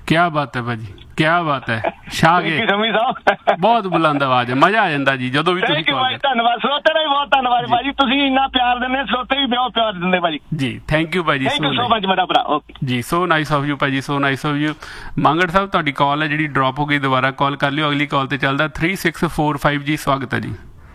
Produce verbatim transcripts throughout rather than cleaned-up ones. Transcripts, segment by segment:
क्या बात है भाजी, क्या बात है, छा गए। बहुत बुलंद आवाज है, मजा आ जाता जी ਜਦੋਂ ਵੀ ਤੁਸੀਂ ਕਾਲ ਕਰਦੇ। ਧੰਨਵਾਦ ਸਰੋਤੇ ਦਾ ਵੀ ਬਹੁਤ ਧੰਨਵਾਦ ਭਾਜੀ, ਤੁਸੀਂ ਇੰਨਾ ਪਿਆਰ ਦਿੰਦੇ, ਸਰੋਤੇ ਵੀ ਬਹੁਤ ਪਿਆਰ ਦਿੰਦੇ ਭਾਜੀ ਜੀ। ਥੈਂਕ ਯੂ ਭਾਜੀ, ਥੈਂਕ ਯੂ ਸੋ ਮਚ ਮੇਰਾ ਭਰਾ। ਓਕੇ ਜੀ, ਸੋ ਨਾਈਸ ਆਫ ਯੂ ਭਾਜੀ, so nice of you. Mangar ਸਾਹਿਬ ਤੁਹਾਡੀ ਕਾਲ ਹੈ ਜਿਹੜੀ ਡ੍ਰੌਪ ਹੋ ਗਈ, ਦੁਬਾਰਾ ਕਾਲ ਕਰ ਲਿਓ, ਅਗਲੀ ਕਾਲ ਤੇ ਚੱਲਦਾ three six four five G. ਸਵਾਗਤ ਹੈ ਜੀ।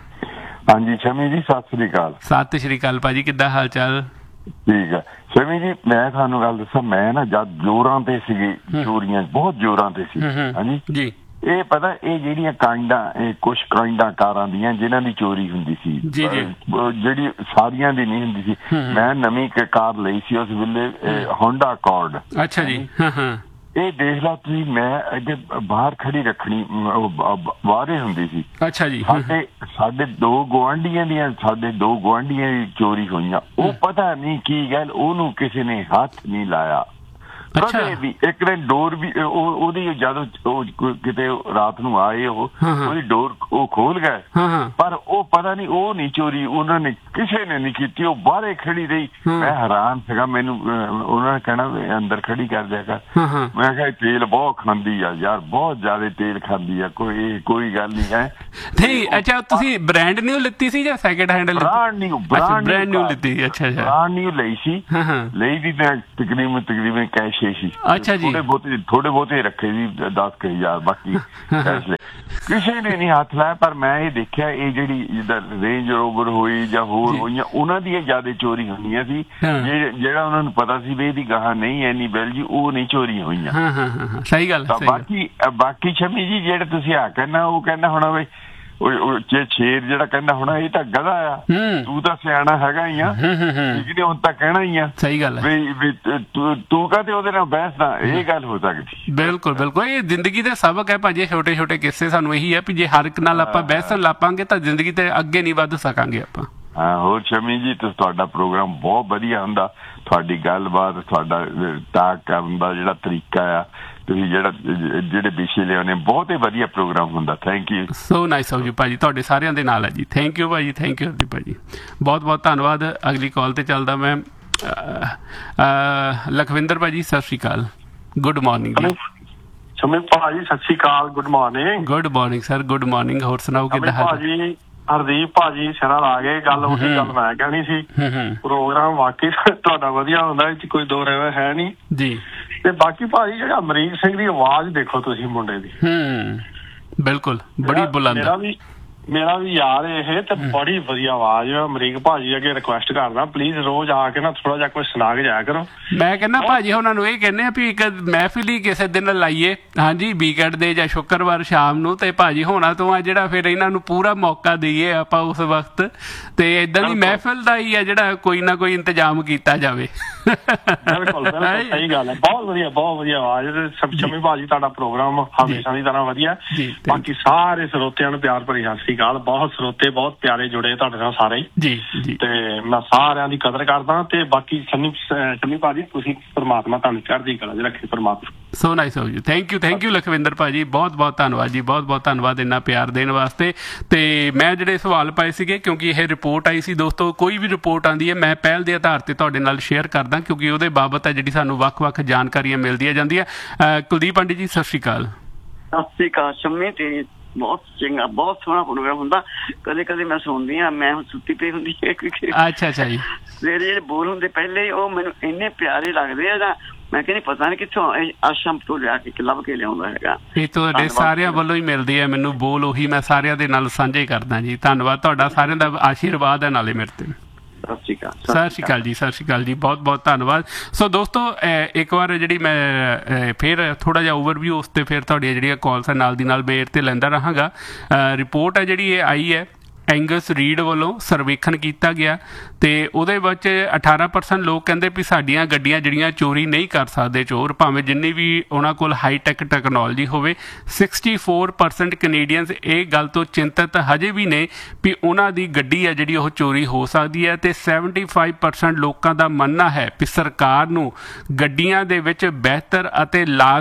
ਹਾਂਜੀ ਸ਼ਮੀ ਜੀ, ਸਤਿ ਸ੍ਰੀ ਅਕਾਲ। ਸਤਿ ਸ਼੍ਰੀ ਅਕਾਲ ਭਾਜੀ, ਕਿੱਦਾਂ ਹਾਲ ਚਾਲ? ਠੀਕ ਹੈ ਸ਼ਮੀ ਜੀ, ਮੈਂ ਤੁਹਾਨੂੰ ਗੱਲ ਦੱਸਾਂ, ਮੈਂ ਨਾ ਜਦ ਜ਼ੋਰਾਂ ਤੇ ਸੀਗੀ, ਚੋਰੀਆਂ ਬਹੁਤ ਜ਼ੋਰਾਂ ਤੇ ਸੀ। ਹਾਂਜੀ ਜੀ, ਇਹ ਪਤਾ ਇਹ ਜਿਹੜੀਆਂ ਕਾਂਡਾਂ, ਇਹ ਕੁਛ ਕਾਂਡਾਂ ਕਾਰਾਂ ਦੀਆਂ ਜਿਨ੍ਹਾਂ ਦੀ ਚੋਰੀ ਹੁੰਦੀ ਸੀ, ਜਿਹੜੀ ਸਾਰੀਆਂ ਦੀ ਨਹੀਂ ਹੁੰਦੀ ਸੀ। ਮੈਂ ਨਵੀਂ ਕਾਰ ਲਈ ਸੀ ਉਸ ਵੇਲੇ, ਹੋਂਡਾ ਅਕੋਰਡ। ਅੱਛਾ ਜੀ। ਇਹ ਦੇਖ ਲਾ ਤੁਸੀਂ, ਮੈਂ ਅੱਗੇ ਬਾਹਰ ਖੜੀ ਰੱਖਣੀ ਬਾਹਰੇ ਹੁੰਦੀ ਸੀ। ਅੱਛਾ ਜੀ। ਸਾਡੇ ਸਾਡੇ ਦੋ ਗੁਆਂਢੀਆਂ ਦੀਆਂ ਸਾਡੇ ਦੋ ਗੁਆਂਢੀਆਂ ਦੀ ਚੋਰੀ ਹੋਈਆਂ। ਉਹ ਪਤਾ ਨਹੀਂ ਕੀ ਗੱਲ, ਉਹਨੂੰ ਕਿਸੇ ਨੇ ਹੱਥ ਨਹੀਂ ਲਾਇਆ ਕਦੇ ਵੀ। ਇੱਕ ਦਿਨ ਡੋਰ ਵੀ ਉਹਦੀ ਜਦੋਂ ਕਿਤੇ ਰਾਤ ਨੂੰ ਆਏ, ਉਹ ਉਹਦੀ ਡੋਰ ਉਹ ਖੋਲ ਗਏ, ਪਰ ਉਹ ਪਤਾ ਨਹੀਂ ਉਹ ਨਹੀਂ ਚੋਰੀ ਉਹਨਾਂ ਨੇ ਕਿਸੇ ਨੇ ਨਹੀਂ ਕੀਤੀ, ਉਹ ਬਾਹਰੇ ਖੜੀ ਰਹੀ। ਮੈਂ ਹੈਰਾਨ ਸੀਗਾ, ਮੈਨੂੰ ਉਹਨਾਂ ਨੇ ਕਹਿਣਾ ਅੰਦਰ ਖੜੀ ਕਰ ਦਿਆ ਕਰ। ਮੈਂ ਕਿਹਾ ਤੇਲ ਬਹੁਤ ਖਾਂਦੀ ਆ ਯਾਰ, ਬਹੁਤ ਜ਼ਿਆਦਾ ਤੇਲ ਖਾਂਦੀ ਆ, ਕੋਈ ਕੋਈ ਗੱਲ ਨਹੀਂ ਹੈ। ਨਹੀਂ ਅੱਛਾ, ਤੁਸੀਂ ਬ੍ਰਾਂਡ ਨਿਊ ਲਿੱਤੀ ਸੀ ਜਾਂ second hand? Brand new, brand new ਲਿੱਤੀ। ਅੱਛਾ ਅੱਛਾ, ਬ੍ਰਾਂਡ ਨਿਊ ਲਈ ਸੀ। ਲਈ ਦੀ ਮੈਂ ਤਕਰੀਬਨ ਤਕਰੀਬਨ ਕੈਸ਼ ਸੀ। ਅੱਛਾ ਜੀ। ਥੋੜੇ ਬਹੁਤੇ ਥੋੜੇ ਬਹੁਤੇ ਰੱਖੇ ਸੀ, ਦਸ ਕੁ ਹਜ਼ਾਰ, ਬਾਕੀ ਫੈਸਲੇ ਕਿਸੇ ਨੇ ਨਹੀਂ ਹੱਥ ਲਾਇਆ। ਪਰ ਮੈਂ ਇਹ ਦੇਖਿਆ, ਇਹ ਜਿਹੜੀ ਜਿੱਦਾਂ ਰੇਂਜ ਰੋਵਰ ਹੋਈ ਜਾਂ ਹੋਰ ਹੋਈਆਂ, ਉਹਨਾਂ ਦੀਆਂ ਜ਼ਿਆਦਾ ਚੋਰੀ ਹੁੰਦੀਆਂ ਸੀ। ਜਿਹੜਾ ਉਹਨਾਂ ਨੂੰ ਪਤਾ ਸੀ ਵੀ ਇਹਦੀ ਗਾਹਾਂ ਨਹੀਂ ਐਨੀ ਬਿੱਲ ਜੀ, ਉਹ ਨਹੀਂ ਚੋਰੀਆਂ ਹੋਈਆਂ। ਸਹੀ ਗੱਲ। ਬਾਕੀ ਬਾਕੀ ਸ਼ਮੀ ਜੀ, ਜਿਹੜੇ ਤੁਸੀਂ ਆ ਕਹਿੰਦਾ, ਉਹ ਕਹਿੰਦਾ ਹੋਣਾ ਵੀ ਜੇ ਸ਼ੇਰ ਜਿਹੜਾ ਕਹਿੰਦਾ ਹੋਣਾ ਇਹ ਤਾਂ ਗਧਾ ਆ, ਤੂੰ ਤਾਂ ਸਿਆਣਾ ਹੈਗਾ ਹੀ ਆ, ਠੀਕ ਨੀ, ਹੁਣ ਤਾਂ ਕਹਿਣਾ ਹੀ ਆ। ਸਹੀ ਗੱਲ ਹੈ। ਤੂੰ ਕਾਹਤੇ ਉਹਦੇ ਨਾਲ ਬਹਿਸਦਾ, ਇਹ ਗੱਲ ਹੋ ਸਕਦੀ। ਬਿਲਕੁਲ ਬਿਲਕੁਲ, ਇਹ ਜ਼ਿੰਦਗੀ ਦੇ ਸਬਕ ਹੈ ਭਾਜੀ। ਛੋਟੇ ਛੋਟੇ ਕਿੱਸੇ ਸਾਨੂੰ ਇਹੀ ਹੈ ਵੀ ਜੇ ਹਰ ਇੱਕ ਨਾਲ ਆਪਾਂ ਬਹਿਸਣ ਲੱਪਾਂਗੇ ਤਾਂ ਜ਼ਿੰਦਗੀ ਤੇ ਅੱਗੇ ਨਹੀਂ ਵੱਧ ਸਕਾਂਗੇ ਆਪਾਂ। ਹਾਂ ਹੋਰ ਸ਼ਮੀ ਜੀ, ਤੁਸੀਂ ਤੁਹਾਡਾ ਪ੍ਰੋਗਰਾਮ ਬਹੁਤ ਵਧੀਆ ਹੁੰਦਾ, ਤੁਹਾਡੀ ਗੱਲਬਾਤ, ਤੁਹਾਡਾ ਟਾਕ ਕਰਨ ਦਾ ਜਿਹੜਾ ਤਰੀਕਾ ਆ, ਤੁਸੀਂ ਜਿਹੜਾ ਜਿਹੜੇ ਵਿਸ਼ੇ ਲਿਆਉਂਦੇ, ਬਹੁਤ ਹੀ ਵਧੀਆ ਪ੍ਰੋਗਰਾਮ ਹੁੰਦਾ। Thank you, so nice of you ਭਾਜੀ, ਤੁਹਾਡੇ ਸਾਰਿਆਂ ਦੇ ਨਾਲ ਹੈ ਜੀ। ਥੈਂਕ ਯੂ ਭਾਜੀ, ਥੈਂਕ ਯੂ ਭਾਜੀ, ਬਹੁਤ ਬਹੁਤ ਧੰਨਵਾਦ। ਅਗਲੀ ਕਾਲ ਤੇ ਚੱਲਦਾ ਮੈਂ। ਲਖਵਿੰਦਰ ਭਾਜੀ ਸਤਿ ਸ਼੍ਰੀ ਅਕਾਲ, ਗੁੱਡ ਮਾਰਨਿੰਗ ਜੀ। ਸ਼ਮੀ ਭਾਜੀ ਸਤਿ ਸ਼੍ਰੀ ਅਕਾਲ, good morning. Good morning sir, good morning. ਹੋਰ ਸੁਣਾਓ ਕਿੱਦਾਂ ਹਾਲ? ਭਾਜੀ ਹਰਦੀਪ ਭਾਜੀ ਸਿਰਾਂ ਲਾ ਗਏ, ਗੱਲ ਉਹੀ ਗੱਲ ਮੈਂ ਕਹਿਣੀ ਸੀ। ਪ੍ਰੋਗਰਾਮ ਵਾਕਈ ਤੁਹਾਡਾ ਵਧੀਆ ਹੁੰਦਾ, ਇਹ ਚ ਕੋਈ ਦੋ ਰਹਿ ਹੈ ਨਹੀਂ ਜੀ। ਤੇ ਬਾਕੀ ਭਾਜੀ ਜਿਹੜਾ ਅਮਰੀਕ ਸਿੰਘ ਦੀ ਆਵਾਜ਼ ਦੇਖੋ ਤੁਸੀਂ ਮੁੰਡੇ ਦੀ, ਹੂੰ ਬਿਲਕੁਲ ਬੜੀ ਬੁਲੰਦ। ਮੇਰਾ ਵੀ ਮੇਰਾ ਵੀ ਯਾਰ ਇਹ ਤੇ ਬੜੀ ਵਧੀਆ ਆਵਾਜ਼। ਅਮਰੀਕ ਭਾਜੀ ਅੱਗੇ ਰਿਕੁਐਸਟ ਕਰਦਾ, ਪਲੀਜ਼ ਰੋਜ਼ ਆ ਕੇ ਨਾ ਥੋੜਾ ਜਿਹਾ ਕੁਛ ਸੁਣਾ ਕੇ ਜਾਇਆ ਕਰੋ। ਮੈਂ ਕਹਿੰਦਾ ਭਾਜੀ ਉਹਨਾਂ ਨੂੰ ਇਹ ਕਹਿੰਦੇ ਆ ਵੀ ਇੱਕ ਮਹਿਫਿਲ ਹੀ ਕਿਸੇ ਦਿਨ ਲਾਈਏ, ਹਾਂਜੀ ਵੀਕਐਂਡ ਦੇ ਜਾਂ ਸ਼ੁੱਕਰਵਾਰ ਸ਼ਾਮ ਨੂੰ, ਤੇ ਭਾਜੀ ਹੋਣਾ ਤੋਂ ਆ ਜਿਹੜਾ ਫਿਰ ਇਹਨਾਂ ਨੂੰ ਪੂਰਾ ਮੌਕਾ ਦਈਏ ਆਪਾਂ ਉਸ ਵਕਤ, ਤੇ ਏਦਾਂ ਦੀ ਮਹਿਫਿਲ ਦਾ ਹੀ ਆ ਜਿਹੜਾ ਕੋਈ ਨਾ ਕੋਈ ਇੰਤਜ਼ਾਮ ਕੀਤਾ ਜਾਵੇ। ਬਿਲਕੁਲ ਬਿਲਕੁਲ ਸਹੀ ਗੱਲ ਹੈ, ਬਹੁਤ ਵਧੀਆ ਬਹੁਤ ਵਧੀਆ ਆਵਾਜ਼। ਸ਼ਮੀ ਭਾਜੀ ਤੁਹਾਡਾ ਪ੍ਰੋਗਰਾਮ ਹਮੇਸ਼ਾ ਦੀ ਤਰ੍ਹਾਂ ਵਧੀਆ। ਬਾਕੀ ਸਾਰੇ ਸਰੋਤਿਆਂ ਨੂੰ ਪਿਆਰ ਭਰੀ ਸਤਿ ਸ੍ਰੀ ਅਕਾਲ। ਬਹੁਤ ਸਰੋਤੇ ਬਹੁਤ ਪਿਆਰੇ ਜੁੜੇ ਤੁਹਾਡੇ ਨਾਲ ਸਾਰੇ ਜੀ, ਤੇ ਮੈਂ ਸਾਰਿਆਂ ਦੀ ਕਦਰ ਕਰਦਾ। ਤੇ ਬਾਕੀ ਸ਼ਮੀ ਸ਼ਮੀ ਭਾਜੀ ਤੁਸੀਂ ਪਰਮਾਤਮਾ ਤੁਹਾਨੂੰ ਚੜ੍ਹਦੀ ਕਲਾ 'ਚ ਰੱਖੇ ਪਰਮਾਤਮਾ। So nice of you, thank you thank you Lakhwinder ਭਾਜੀ, ਬਹੁਤ ਬਹੁਤ ਧੰਨਵਾਦ ਜੀ, ਬਹੁਤ ਬਹੁਤ ਧੰਨਵਾਦ ਇੰਨਾ ਪਿਆਰ ਦੇਣ ਵਾਸਤੇ। ਤੇ ਮੈਂ ਜਿਹੜੇ ਸਵਾਲ ਪਾਏ ਸੀਗੇ, ਕਿਉਂਕਿ ਇਹ ਰਿਪੋਰਟ ਆਈ ਸੀ ਦੋਸਤੋ, ਕੋਈ ਵੀ ਰਿਪੋਰਟ ਆਉਂਦੀ ਹੈ ਮੈਂ ਪਹਿਲ ਦੇ ਆਧਾਰ ਤੇ ਤੁਹਾਡੇ ਨਾਲ ਸ਼ੇਅਰ ਕਰਦਾ, ਕਿਉਂਕਿ ਉਹਦੇ ਬਾਬਤ ਹੈ ਜਿਹੜੀ ਸਾਨੂੰ ਵੱਖ ਵੱਖ ਜਾਣਕਾਰੀਆਂ ਮਿਲਦੀਆਂ ਜਾਂਦੀਆਂ। ਕੁਲਦੀਪ ਪਾਂਡੇ ਜੀ ਸਤਿ ਸ਼੍ਰੀ ਅਕਾਲ। ਸਤਿ ਸ਼੍ਰੀ ਅਕਾਲ ਸ਼ਮੀ, ਤੇ ਬਹੁਤ ਚੰਗਾ ਬਹੁਤ ਸੋਹਣਾ ਪ੍ਰੋਗਰਾਮ ਹੁੰਦਾ। ਕਦੇ ਕਦੇ ਮੈਂ ਸੁਣਦੀ ਹਾਂ, ਮੈਂ ਹੁਣ ਸੁੱਤੀ ਪਈ ਹੁੰਦੀ ਹੈ। ਅੱਛਾ ਅੱਛਾ ਜੀ। ਸਵੇਰੇ ਜਿਹੜੇ ਬੋਲ ਹੁੰਦੇ ਪਹਿਲੇ ਉਹ ਮੈਨੂੰ ਇੰਨੇ ਪਿਆਰੇ ਲੱਗਦੇ ਆ, ਜਾਂ ਮੈਂ ਕਹਿੰਦੀ ਪਤਾ ਨਹੀਂ ਕਿੱਥੋਂ ਆਸ਼ਰਮ ਤੋਂ ਲਿਆ ਕੇ ਲੱਭ ਕੇ ਲਿਆਉਂਦਾ ਹੈਗਾ। ਇਹ ਤੁਹਾਡੇ ਸਾਰਿਆਂ ਵੱਲੋਂ ਹੀ ਮਿਲਦੀ ਹੈ ਮੈਨੂੰ ਬੋਲ, ਉਹੀ ਮੈਂ ਸਾਰਿਆਂ ਦੇ ਨਾਲ ਸਾਂਝੇ ਕਰਦਾ ਜੀ। ਧੰਨਵਾਦ ਤੁਹਾਡਾ ਸਾਰਿਆਂ ਦਾ, ਆਸ਼ੀਰਵਾਦ ਹੈ ਨਾਲੇ ਮੇਰੇ ਤੇ। ਸਤਿ ਸ਼੍ਰੀ ਅਕਾਲ ਜੀ, ਸਤਿ ਸ਼੍ਰੀ ਅਕਾਲ ਜੀ, ਬਹੁਤ ਬਹੁਤ ਧੰਨਵਾਦ। ਸੋ ਦੋਸਤੋ ਇੱਕ ਵਾਰ ਜਿਹੜੀ ਮੈਂ ਫਿਰ ਥੋੜ੍ਹਾ ਜਿਹਾ ਓਵਰਵਿਊ ਉਸ 'ਤੇ ਫਿਰ ਤੁਹਾਡੀਆਂ ਜਿਹੜੀਆਂ ਕਾਲਸ ਹੈ ਨਾਲ ਦੀ ਨਾਲ ਮੇਰ 'ਤੇ ਲੈਂਦਾ ਰਹਾਂਗਾ। ਰਿਪੋਰਟ ਹੈ ਜਿਹੜੀ ਇਹ ਆਈ ਹੈ ਐਂਗਸ ਰੀਡ ਵੱਲੋਂ, ਸਰਵੇਖਣ ਕੀਤਾ ਗਿਆ, ਤੇ ਉਹਦੇ ਵਿੱਚ ਅਠਾਰਾਂ ਪਰਸੈਂਟ ਲੋਕ ਕਹਿੰਦੇ ਵੀ ਸਾਡੀਆਂ ਗੱਡੀਆਂ ਜਿਹੜੀਆਂ ਚੋਰੀ ਨਹੀਂ ਕਰ ਸਕਦੇ ਚੋਰ, ਭਾਵੇਂ ਜਿੰਨੀ ਵੀ ਉਹਨਾਂ ਕੋਲ ਹਾਈਟੈਕ ਟੈਕਨੋਲੋਜੀ ਹੋਵੇ। ਸਿਕਸਟੀ ਫੋਰ ਪਰਸੈਂਟ ਕੈਨੇਡੀਅਨਸ ਇਹ ਗੱਲ ਤੋਂ ਚਿੰਤਤ ਹਜੇ ਵੀ ਨੇ ਵੀ ਉਹਨਾਂ ਦੀ ਗੱਡੀ ਹੈ ਜਿਹੜੀ ਉਹ ਚੋਰੀ ਹੋ ਸਕਦੀ ਹੈ, ਤੇ ਸੈਵਨਟੀ ਫਾਈਵ ਪਰਸੈਂਟ ਲੋਕਾਂ ਦਾ ਮੰਨਣਾ ਹੈ ਵੀ ਸਰਕਾਰ ਨੂੰ ਗੱਡੀਆਂ ਦੇ ਵਿੱਚ ਬਿਹਤਰ ਅਤੇ ਲਾਜ਼ਮੀ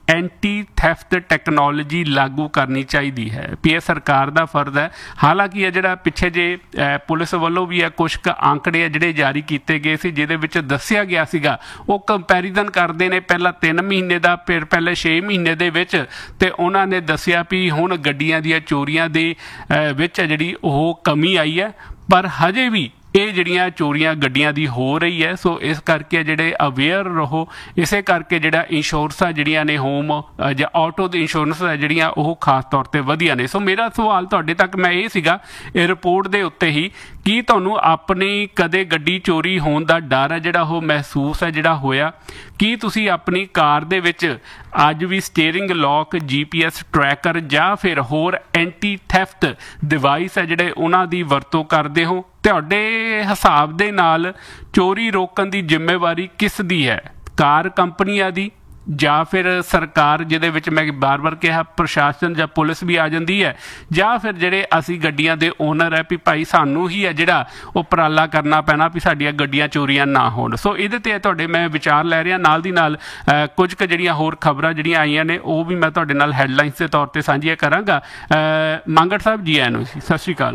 ਐਂਟੀ ਥੈਫਟ ਟੈਕਨੋਲੋਜੀ ਲਾਗੂ ਕਰਨੀ ਚਾਹੀਦੀ ਹੈ ਵੀ ਇਹ ਸਰਕਾਰ ਦਾ ਫਰਜ਼ ਹੈ। ਹਾਲਾਂਕਿ ਇਹ ਜਿਹੜਾ ਪਿੱਛੇ ਜੇ ਪੁਲਿਸ ਵੱਲੋਂ ਵੀ ਹੈ ਕੁਛ ਕੁ ਆંકੜੇ ਆ ਜਿਹੜੇ ਜਾਰੀ ਕੀਤੇ ਗਏ ਸੀ ਜਿਹਦੇ ਵਿੱਚ ਦੱਸਿਆ ਗਿਆ ਸੀਗਾ, ਉਹ ਕੰਪੈਰੀਜ਼ਨ ਕਰਦੇ ਨੇ ਪਹਿਲਾਂ ਤਿੰਨ ਮਹੀਨੇ ਦਾ, ਫਿਰ ਪਹਿਲੇ ਛੇ ਮਹੀਨੇ ਦੇ ਵਿੱਚ, ਤੇ ਉਹਨਾਂ ਨੇ ਦੱਸਿਆ ਵੀ ਹੁਣ ਗੱਡੀਆਂ ਦੀਆਂ ਚੋਰੀਆਂ ਦੇ ਵਿੱਚ ਜਿਹੜੀ ਉਹ ਕਮੀ ਆਈ ਹੈ, ਪਰ ਹਜੇ ਵੀ ਇਹ ਜਿਹੜੀਆਂ ਚੋਰੀਆਂ ਗੱਡੀਆਂ ਦੀ ਹੋ ਰਹੀ ਹੈ। ਸੋ ਇਸ ਕਰਕੇ ਜਿਹੜੇ ਅਵੇਅਰ ਰਹੋ, ਇਸੇ ਕਰਕੇ ਜਿਹੜਾ ਇੰਸ਼ੋਰੈਂਸ ਆ ਜਿਹੜੀਆਂ ਨੇ ਹੋਮ ਜਾਂ ਆਟੋ ਦੀ ਇੰਸ਼ੋਰੈਂਸ ਹੈ ਜਿਹੜੀਆਂ ਉਹ ਖਾਸ ਤੌਰ 'ਤੇ ਵਧੀਆ ਨੇ। ਸੋ ਮੇਰਾ ਸਵਾਲ ਤੁਹਾਡੇ ਤੱਕ ਮੈਂ ਇਹ ਸੀਗਾ ਇਹ ਰਿਪੋਰਟ ਦੇ ਉੱਤੇ ਹੀ, ਕੀ ਤੁਹਾਨੂੰ ਆਪਣੀ ਕਦੇ ਗੱਡੀ ਚੋਰੀ ਹੋਣ ਦਾ ਡਰ ਹੈ ਜਿਹੜਾ ਉਹ ਮਹਿਸੂਸ ਹੈ ਜਿਹੜਾ ਹੋਇਆ? ਕੀ ਤੁਸੀਂ ਆਪਣੀ ਕਾਰ ਦੇ ਵਿੱਚ ਅੱਜ ਵੀ ਸਟੀਅਰਿੰਗ ਲੌਕ, ਜੀ ਪੀ ਐਸ ਟਰੈਕਰ ਜਾਂ ਫਿਰ ਹੋਰ ਐਂਟੀ ਥੈਫਟ ਡਿਵਾਈਸ ਹੈ ਜਿਹੜੇ ਉਹਨਾਂ ਦੀ ਵਰਤੋਂ ਕਰਦੇ ਹੋ? ਤੁਹਾਡੇ ਹਿਸਾਬ ਦੇ ਨਾਲ ਚੋਰੀ ਰੋਕਣ ਦੀ ਜ਼ਿੰਮੇਵਾਰੀ ਕਿਸ ਦੀ ਹੈ, ਕਾਰ ਕੰਪਨੀਆਂ ਦੀ ਜਾਂ ਫਿਰ ਸਰਕਾਰ, ਜਿਹਦੇ ਵਿੱਚ ਮੈਂ ਬਾਰ-ਬਾਰ ਕਿਹਾ ਪ੍ਰਸ਼ਾਸਨ ਜਾਂ ਪੁਲਿਸ ਵੀ ਆ ਜਾਂਦੀ ਹੈ, ਜਾਂ ਫਿਰ ਜਿਹੜੇ ਅਸੀਂ ਗੱਡੀਆਂ ਦੇ ਓਨਰ ਹੈ ਵੀ ਭਾਈ ਸਾਨੂੰ ਹੀ ਹੈ ਜਿਹੜਾ ਉਪਰਾਲਾ ਕਰਨਾ ਪੈਣਾ ਵੀ ਸਾਡੀਆਂ ਗੱਡੀਆਂ ਚੋਰੀਆਂ ਨਾ ਹੋਣ? ਸੋ ਇਹਦੇ ਤੇ ਤੁਹਾਡੇ ਮੈਂ ਵਿਚਾਰ ਲੈ ਰਿਹਾ। ਨਾਲ ਦੀ ਨਾਲ ਕੁਝ ਕੁ ਜਿਹੜੀਆਂ ਹੋਰ ਖਬਰਾਂ ਜਿਹੜੀਆਂ ਆਈਆਂ ਨੇ ਉਹ ਵੀ ਮੈਂ ਤੁਹਾਡੇ ਨਾਲ ਹੈਡਲਾਈਨਸ ਦੇ ਤੌਰ ਤੇ ਸਾਂਝੀਆਂ ਕਰਾਂਗਾ। ਮੰਗੜ ਸਾਹਿਬ ਜੀ ਆਇਆਂ ਨੂੰ ਸਤਿ ਸ਼੍ਰੀ ਅਕਾਲ।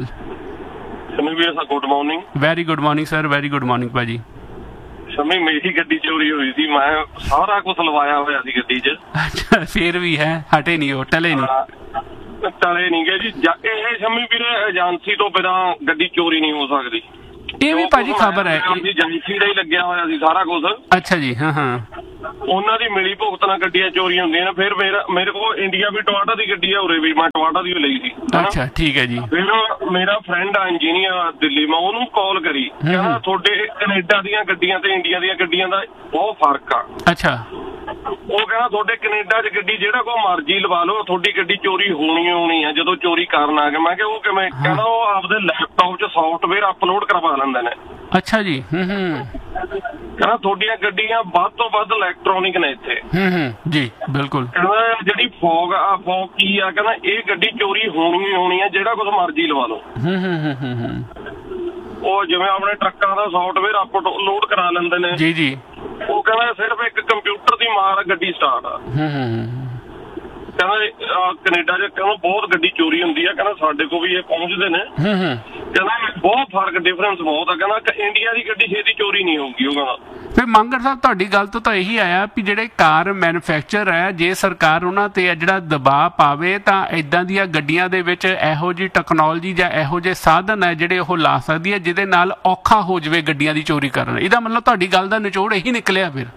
Good morning. Very good morning sir, very good morning ਭਾਜੀ। ਸ਼ਮੀ ਮੇਰੀ ਗੱਡੀ ਚੋਰੀ ਹੋਈ ਸੀ, ਮੈਂ ਸਾਰਾ ਕੁਝ ਲਵਾਇਆ ਹੋਇਆ ਸੀ ਗੱਡੀ 'ਚ। ਅੱਛਾ, ਫੇਰ ਵੀ ਹੈ ਹਟੇ ਨਹੀਂ, ਉਹ ਟਲੇ ਨਹੀਂ ਟਲੇ ਨਹੀਂ ਗਏ ਜੀ। ਇਹ ਸ਼ਮੀ ਵੀਰੇ ਏਜੰਸੀ ਤੋਂ ਬਿਨਾਂ ਗੱਡੀ ਚੋਰੀ ਨਹੀਂ ਹੋ ਸਕਦੀ। ਇਹ ਵੀ ਭਾਜੀ ਖਬਰ ਹੈ, ਏਜੰਸੀ ਦਾ ਹੀ ਲੱਗਿਆ ਹੋਇਆ ਸੀ ਸਾਰਾ ਕੁਝ। ਅੱਛਾ ਜੀ। ਹਾਂ ਹਾਂ, ਉਹਨਾਂ ਦੀ ਮਿਲੀ ਭੁਗਤ ਨਾਲ ਗੱਡੀਆਂ ਚੋਰੀ ਹੁੰਦੀਆਂ ਨੇ। ਫਿਰ ਮੇਰਾ ਮੇਰੇ ਕੋਲ ਇੰਡੀਆ ਵੀ ਟੋਇਟਾ ਦੀ ਗੱਡੀ ਹੈ, ਉਰੇ ਵੀ ਮੈਂ ਟੋਇਟਾ ਦੀ ਲਈ ਸੀ। ਅੱਛਾ ਠੀਕ ਹੈ ਜੀ। ਫਿਰ ਮੇਰਾ ਫਰੈਂਡ ਆ ਇੰਜੀਨੀਅਰ ਦਿੱਲੀ, ਮੈਂ ਉਹਨੂੰ ਕਾਲ ਕਰੀ, ਕਹਿੰਦਾ ਤੁਹਾਡੇ ਕੈਨੇਡਾ ਦੀਆਂ ਗੱਡੀਆਂ ਤੇ ਇੰਡੀਆ ਦੀਆਂ ਗੱਡੀਆਂ ਦਾ ਬਹੁਤ ਫਰਕ ਆ। ਅੱਛਾ। ਉਹ ਕਹਿੰਦਾ ਤੁਹਾਡੇ ਕੈਨੇਡਾ 'ਚ ਗੱਡੀ ਜਿਹੜਾ ਕੋਈ ਮਰਜ਼ੀ ਲਵਾ ਲਓ, ਤੁਹਾਡੀ ਗੱਡੀ ਚੋਰੀ ਹੋਣੀ ਹੋਣੀ ਆ ਜਦੋਂ ਚੋਰੀ ਕਰਨ ਆ ਗਏ। ਮੈਂ ਕਿਹਾ ਉਹ ਕਿਵੇਂ? ਕਹਿੰਦਾ ਉਹ ਆਪਦੇ ਲੈਪਟਾਪ 'ਚ ਸੌਫਟਵੇਅਰ ਅਪਲੋਡ ਕਰਵਾ ਲੈਂਦੇ ਨੇ। ਅੱਛਾ ਜੀ। ਹੂੰ ਹੂੰ। ਕਹਿੰਦਾ ਤੁਹਾਡੀਆਂ ਗੱਡੀਆਂ ਵੱਧ ਤੋਂ ਵੱਧ ਇਲੈਕਟ੍ਰੋਨਿਕ ਨੇ ਇੱਥੇ। ਹੂੰ ਹੂੰ ਜੀ ਬਿਲਕੁਲ। ਕਹਿੰਦਾ ਜਿਹੜੀ ਫੌਗ ਆ, ਫੌਗ ਕੀ ਆ? ਕਹਿੰਦਾ ਇਹ ਗੱਡੀ ਚੋਰੀ ਹੋਣੀ ਹੋਣੀ ਆ ਜਿਹੜਾ ਕੁਝ ਮਰਜ਼ੀ ਲਵਾ ਲਓ। ਹੂੰ ਹੂੰ ਹੂੰ ਹੂੰ। ਉਹ ਜਿਵੇਂ ਆਪਣੇ ਟਰੱਕਾਂ ਦਾ ਸੌਫਟਵੇਅਰ ਅਪਲੋਡ ਕਰਾ ਲੈਂਦੇ ਨੇ। ਜੀ ਜੀ। ਉਹ ਕਹਿੰਦਾ ਸਿਰਫ ਇੱਕ ਕੰਪਿਊਟਰ ਦੀ ਮਾਰ ਗੱਡੀ ਸਟਾਰਟ ਆ। ਹੂੰ ਹੂੰ। ਕਹਿੰਦਾ ਕੈਨੇਡਾ 'ਚ ਕਹਿੰਦਾ ਬਹੁਤ ਗੱਡੀ ਚੋਰੀ ਹੁੰਦੀ ਆ, ਕਹਿੰਦਾ ਸਾਡੇ ਕੋਲ ਵੀ ਇਹ ਪਹੁੰਚਦੇ ਨੇ। ਹੂੰ ਹੂੰ। ਕਹਿੰਦਾ ਬਹੁਤ ਫਰਕ, ਡਿਫਰੈਂਸ ਬਹੁਤ ਆ। ਕਹਿੰਦਾ ਇੰਡੀਆ ਦੀ ਗੱਡੀ ਛੇਤੀ ਚੋਰੀ ਨਹੀਂ ਹੋਊਗੀ। ਉਹ ਕਹਿੰਦਾ ਫਿਰ ਮੰਗੜ ਸਾਹਿਬ ਤੁਹਾਡੀ ਗੱਲ ਤੋਂ ਤਾਂ ਇਹੀ ਆਇਆ ਵੀ ਜਿਹੜੇ ਕਾਰ ਮੈਨੂਫੈਕਚਰ ਹੈ, ਜੇ ਸਰਕਾਰ ਉਹਨਾਂ ਤੇ ਜਿਹੜਾ ਦਬਾਅ ਪਾਵੇ ਤਾਂ ਇਦਾਂ ਦੀਆਂ ਗੱਡੀਆਂ ਦੇ ਵਿੱਚ ਇਹੋ ਜਿਹੀ ਟੈਕਨੋਲੋਜੀ ਜਾਂ ਇਹੋ ਜਿਹੇ ਸਾਧਨ ਹੈ ਜਿਹੜੇ ਉਹ ਲਾ ਸਕਦੀ ਹੈ ਜਿਹਦੇ ਨਾਲ ਔਖਾ ਹੋ ਜਾਵੇ ਗੱਡੀਆਂ ਦੀ ਚੋਰੀ ਕਰਨਾ। ਇਹਦਾ ਮਤਲਬ ਤੁਹਾਡੀ ਗੱਲ ਦਾ ਨਿਚੋੜ ਇਹੀ ਨਿਕਲਿਆ। ਫਿਰ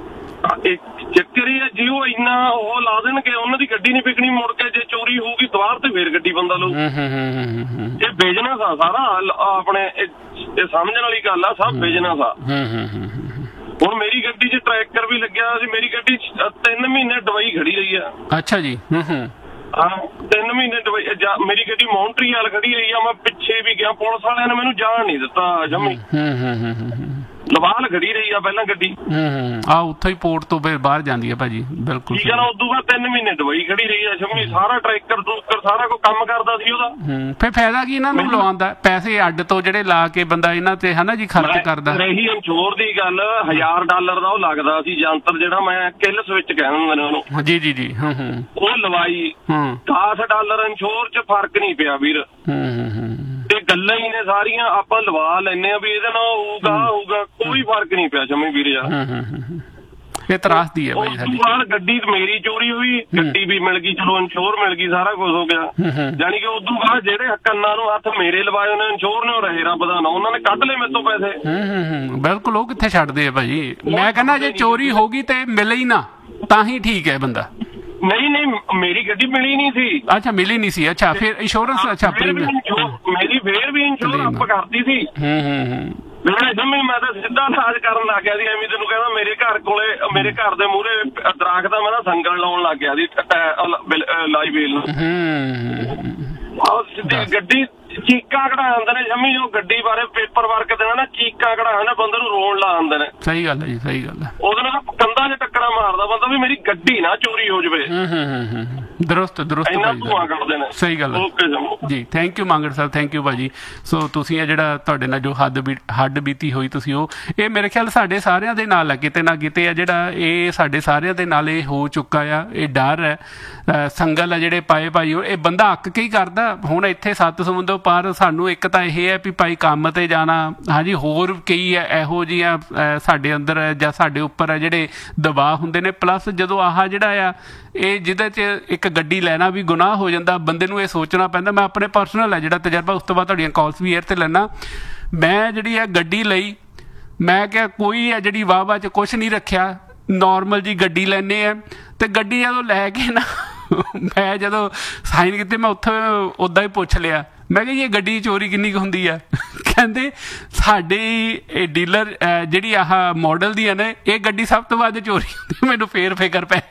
ਚੱਕਰ ਹੀ ਹੈ ਜੀ, ਉਹ ਇੰਨਾ ਉਹ ਲਾ ਦੇਣਗੇ ਉਹਨਾਂ ਦੀ ਗੱਡੀ ਨਹੀਂ ਵਿਕਣੀ, ਮੁੜ ਕੇ ਜੇ ਚੋਰੀ ਹੋਊਗੀ ਦੁਬਾਰ ਤੇ ਫੇਰ ਗੱਡੀ ਬੰਦਾ ਲਊ। ਇਹ ਬਿਜ਼ਨਸ ਆ ਸਾਰਾ ਆਪਣੇ, ਇਹ ਸਮਝਣ ਵਾਲੀ ਗੱਲ ਆ, ਸਭ ਬਿਜ਼ਨਸ ਆ। ਹੁਣ ਮੇਰੀ ਗੱਡੀ 'ਚ ਟਰੈਕਟਰ ਵੀ ਲੱਗਿਆ ਸੀ, ਮੇਰੀ ਗੱਡੀ ਤਿੰਨ ਮਹੀਨੇ ਦਵਾਈ ਖੜੀ ਰਹੀ ਆ। ਅੱਛਾ ਜੀ। ਹੂੰ ਹੂੰ। ਹਾਂ ਤਿੰਨ ਮਹੀਨੇ ਦਵਾਈ, ਮੇਰੀ ਗੱਡੀ ਮੌਂਟਰੀਅਲ ਖੜੀ ਰਹੀ ਆ। ਮੈਂ ਪਿੱਛੇ ਵੀ ਗਿਆ, ਪੁਲਿਸ ਵਾਲਿਆਂ ਨੇ ਮੈਨੂੰ ਜਾਣ ਨਹੀਂ ਦਿੱਤਾ ਜੰਮੀ। ਲਵਾਲ ਖੜੀ ਰਹੀ ਆ ਪਹਿਲਾਂ ਗੱਡੀ। ਹੂੰ ਆ ਉੱਥੋਂ ਹੀ ਪੋਰਟ ਤੋਂ ਫਿਰ ਬਾਹਰ ਜਾਂਦੀ ਹੈ ਭਾਜੀ। ਬਿਲਕੁਲ ਠੀਕ ਹੈ ਨਾ। ਉਦੋਂ ਬਾਅਦ ਤਿੰਨ ਮਹੀਨੇ ਦਵਾਈ ਖੜੀ ਰਹੀ ਆ ਸ਼ਮੀ, ਸਾਰਾ ਟਰੈਕਟਰ ਟਰੂਕਰ ਸਾਰਾ ਕੋਈ ਕੰਮ ਕਰਦਾ ਸੀ ਉਹਦਾ। ਹੂੰ ਫਿਰ ਫਾਇਦਾ ਕੀ ਇਹਨਾਂ ਨੂੰ ਲਵਾਉਂਦਾ? ਪੈਸੇ ਅੱਡ ਤੋਂ ਜਿਹੜੇ ਲਾ ਕੇ ਬੰਦਾ ਇਹਨਾਂ ਤੇ ਹਨਾ ਜੀ ਖਰਚ ਕਰਦਾ। ਰਹੀ ਇੰਸ਼ੋਰ ਦੀ ਗੱਲ, ਹਜ਼ਾਰ ਡਾਲਰ ਦਾ ਉਹ ਲੱਗਦਾ ਸੀ ਯੰਤਰ ਜਿਹੜਾ ਮੈਂ ਕਿਲ ਸਵਿਚ ਕਹਿ ਦਿੰਦੇ ਨੇ ਉਹਨੂੰ। ਜੀ ਜੀ ਜੀ। ਹੂੰ ਹੂੰ। ਉਹ ਲਵਾਈ ਦਸ ਡਾਲਰ ਇੰਸ਼ੋਰ 'ਚ ਫਰਕ ਨਹੀਂ ਪਿਆ ਵੀਰ। ਹੂੰ ਹੂੰ। ਤੇ ਗੱਲਾਂ ਹੀ ਨੇ ਸਾਰੀਆਂ, ਆਪਾਂ ਲਵਾ ਲੈਨੇ ਆ ਵੀ ਇਹਦੇ ਨਾਲ ਹੋਊਗਾ ਹੋਊਗਾ, ਕੋਈ ਫਰਕ ਨਹੀਂ ਪਿਆ ਜਮੇ ਵੀਰ ਯਾਰ। ਇਹ ਤਰਾਸਦੀ ਹੈ ਬਾਈ ਸਾਡੀ। ਬਾਅਦ ਗੱਡੀ ਮੇਰੀ ਚੋਰੀ ਹੋਈ, ਗੱਡੀ ਵੀ ਮਿਲ ਗਈ, ਚਲੋ ਇੰਸ਼ੋਰ ਮਿਲ ਗਈ, ਸਾਰਾ ਕੁਝ ਹੋ ਗਿਆ। ਜਾਨੀ ਕਿ ਉਦੋਂ ਬਾਅਦ ਜਿਹੜੇ ਕੰਨਾਂ ਨੂੰ ਹੱਥ ਮੇਰੇ ਲਵਾਏ ਉਹਨੇ ਇੰਸ਼ੋਰ ਨੇ, ਉਹ ਰਹੇ ਰੱਬ ਦਾ ਨਾ, ਉਹਨਾਂ ਨੇ ਕੱਢ ਲਏ ਮੇਰੇ ਤੋਂ ਪੈਸੇ। ਹੂੰ ਬਿਲਕੁਲ। ਉਹ ਕਿੱਥੇ ਛੱਡਦੇ ਆ ਭਾਜੀ? ਮੈਂ ਕਹਿੰਦਾ ਜੇ ਚੋਰੀ ਹੋ ਗਈ ਤੇ ਮਿਲੇ ਹੀ ਨਾ ਤਾਂ ਹੀ ਠੀਕ ਹੈ ਬੰਦਾ। ਨਹੀਂ ਨਹੀਂ ਮੇਰੀ ਗੱਡੀ ਮਿਲੀ ਨਹੀਂ ਸੀ। ਅੱਛਾ ਮਿਲੀ ਨਹੀਂ ਸੀ। ਅੱਛਾ ਫਿਰ ਇੰਸ਼ੋਰੈਂਸ? ਅੱਛਾ ਮੇਰੀ ਫੇਰ ਵੀ ਇੰਸ਼ੋਰੈਂਸ ਆਪ ਕਰਦੀ ਸੀ। ਹੂੰ ਹੂੰ ਹੂੰ। ਮੈਂ ਜੰਮੀ ਮੈਂ ਤਾਂ ਸਿੱਧਾ ਇਲਾਜ ਕਰਨ ਲੱਗ ਗਿਆ ਸੀ। ਐਵੇਂ ਤੈਨੂੰ ਕਹਿੰਦਾ ਮੇਰੇ ਘਰ ਕੋਲੇ, ਮੇਰੇ ਘਰ ਦੇ ਮੂਹਰੇ ਦਰਖਤ ਦਾ ਮੈਂ ਤਾਂ ਸੰਗਲ ਲਾਉਣ ਲੱਗ ਗਿਆ ਸੀ ਲਾਈ ਵੇਲ ਨੂੰ। ਸਿੱਧੀ ਗੱਡੀ ਚੀਕਾਂ ਕਢਾ ਆਉਂਦੇ ਨੇ ਜੰਮੀ, ਜੋ ਗੱਡੀ ਬਾਰੇ ਪੇਪਰ ਵਰਕ ਦੇਣਾ ਨਾ, ਚੀਕਾਂ ਕਢਾ ਨਾ ਬੰਦੇ ਨੂੰ ਰੋਣ ਲਾ ਆਉਂਦੇ ਨੇ। ਸਹੀ ਗੱਲ ਹੈ ਜੀ, ਸਹੀ ਗੱਲ ਹੈ। ਉਹਦੇ ਨਾਲ ਕੰਧਾਂ 'ਚ ਟੱਕਰਾਂ ਮਾਰਦਾ ਬੰਦਾ ਵੀ ਮੇਰੀ ਗੱਡੀ ਨਾ ਚੋਰੀ ਹੋ ਜਾਵੇ। ਦਰੁਸਤ ਦਰੁਸਤ। ਇੰਨਾ ਧੂਆਂ ਕੱਢਦੇ ਨੇ। ਸਹੀ ਗੱਲ ਹੈ। ਜੀ thank you Mangar Sahib, thank you ਭਾਜੀ। ਸੋ ਤੁਸੀਂ ਇਹ ਜਿਹੜਾ ਤੁਹਾਡੇ ਨਾਲ ਜੋ ਹੱਦ ਬੀ ਹੱਡ ਬੀਤੀ ਹੋਈ ਤੁਸੀਂ ਉਹ ਇਹ ਮੇਰੇ ਖਿਆਲ ਸਾਡੇ ਸਾਰਿਆਂ ਦੇ ਨਾਲ ਹੈ, ਕਿਤੇ ਨਾ ਕਿਤੇ ਆ ਜਿਹੜਾ ਇਹ ਸਾਡੇ ਸਾਰਿਆਂ ਦੇ ਨਾਲ ਇਹ ਹੋ ਚੁੱਕਾ ਆ। ਇਹ ਡਰ ਹੈ, ਸੰਗਲ ਆ ਜਿਹੜੇ ਪਾਏ ਭਾਈ ਇਹ ਬੰਦਾ ਅੱਕ ਕੇ ਹੀ ਕਰਦਾ। ਹੁਣ ਇੱਥੇ ਸੱਤ ਸਮੁੰਦਰ ਪਾਰ ਸਾਨੂੰ ਇੱਕ ਤਾਂ ਇਹ ਹੈ ਵੀ ਭਾਈ ਕੰਮ ਤੇ ਜਾਣਾ, ਹਾਂਜੀ ਹੋਰ ਕਈ ਹੈ ਇਹੋ ਜਿਹੀਆਂ ਸਾਡੇ ਅੰਦਰ ਜਾਂ ਸਾਡੇ ਉੱਪਰ ਹੈ ਜਿਹੜੇ ਦਬਾਅ ਹੁੰਦੇ ਨੇ। ਪਲੱਸ ਜਦੋਂ ਆਹ ਜਿਹੜਾ ਆ ਇਹ ਜਿਹਦੇ 'ਚ ਇੱਕ ਗੱਡੀ ਲੈਣਾ ਵੀ ਗੁਨਾਹ ਹੋ ਜਾਂਦਾ, ਬੰਦੇ ਨੂੰ ਇਹ ਸੋਚਣਾ ਪੈਂਦਾ। ਮੈਂ ਆਪਣੇ ਪਰਸਨਲ ਹੈ ਜਿਹੜਾ ਤਜਰਬਾ, ਉਸ ਤੋਂ ਬਾਅਦ ਤੁਹਾਡੀਆਂ ਕਾਲਸ ਵੀ ਏਅਰ 'ਤੇ ਲੈਣਾ। ਮੈਂ ਜਿਹੜੀ ਹੈ ਗੱਡੀ ਲਈ, ਮੈਂ ਕਿਹਾ ਕੋਈ ਹੈ ਜਿਹੜੀ ਵਾਹ ਵਾਹ 'ਚ ਕੁਛ ਨਹੀਂ ਰੱਖਿਆ, ਨੋਰਮਲ ਜੀ ਗੱਡੀ ਲੈਂਦੇ ਆ। ਅਤੇ ਗੱਡੀ ਜਦੋਂ ਲੈ ਕੇ ਨਾ ਮੈਂ ਜਦੋਂ ਸਾਈਨ ਕੀਤੇ ਮੈਂ ਉੱਥੇ ਉੱਦਾਂ ਹੀ ਪੁੱਛ ਲਿਆ, ਮੈਂ ਕਿਹਾ ਜੀ ਇਹ ਗੱਡੀ ਚੋਰੀ ਕਿੰਨੀ ਕੁ ਹੁੰਦੀ ਆ? ਕਹਿੰਦੇ ਸਾਡੀ ਇਹ ਡੀਲਰ ਜਿਹੜੀ ਆਹ ਮਾਡਲ ਦੀ ਹੈ ਨਾ ਇਹ ਗੱਡੀ ਸਭ ਤੋਂ ਵੱਧ ਚੋਰੀ ਹੁੰਦੀ। ਮੈਨੂੰ ਫੇਰ ਫਿਕਰ ਪੈ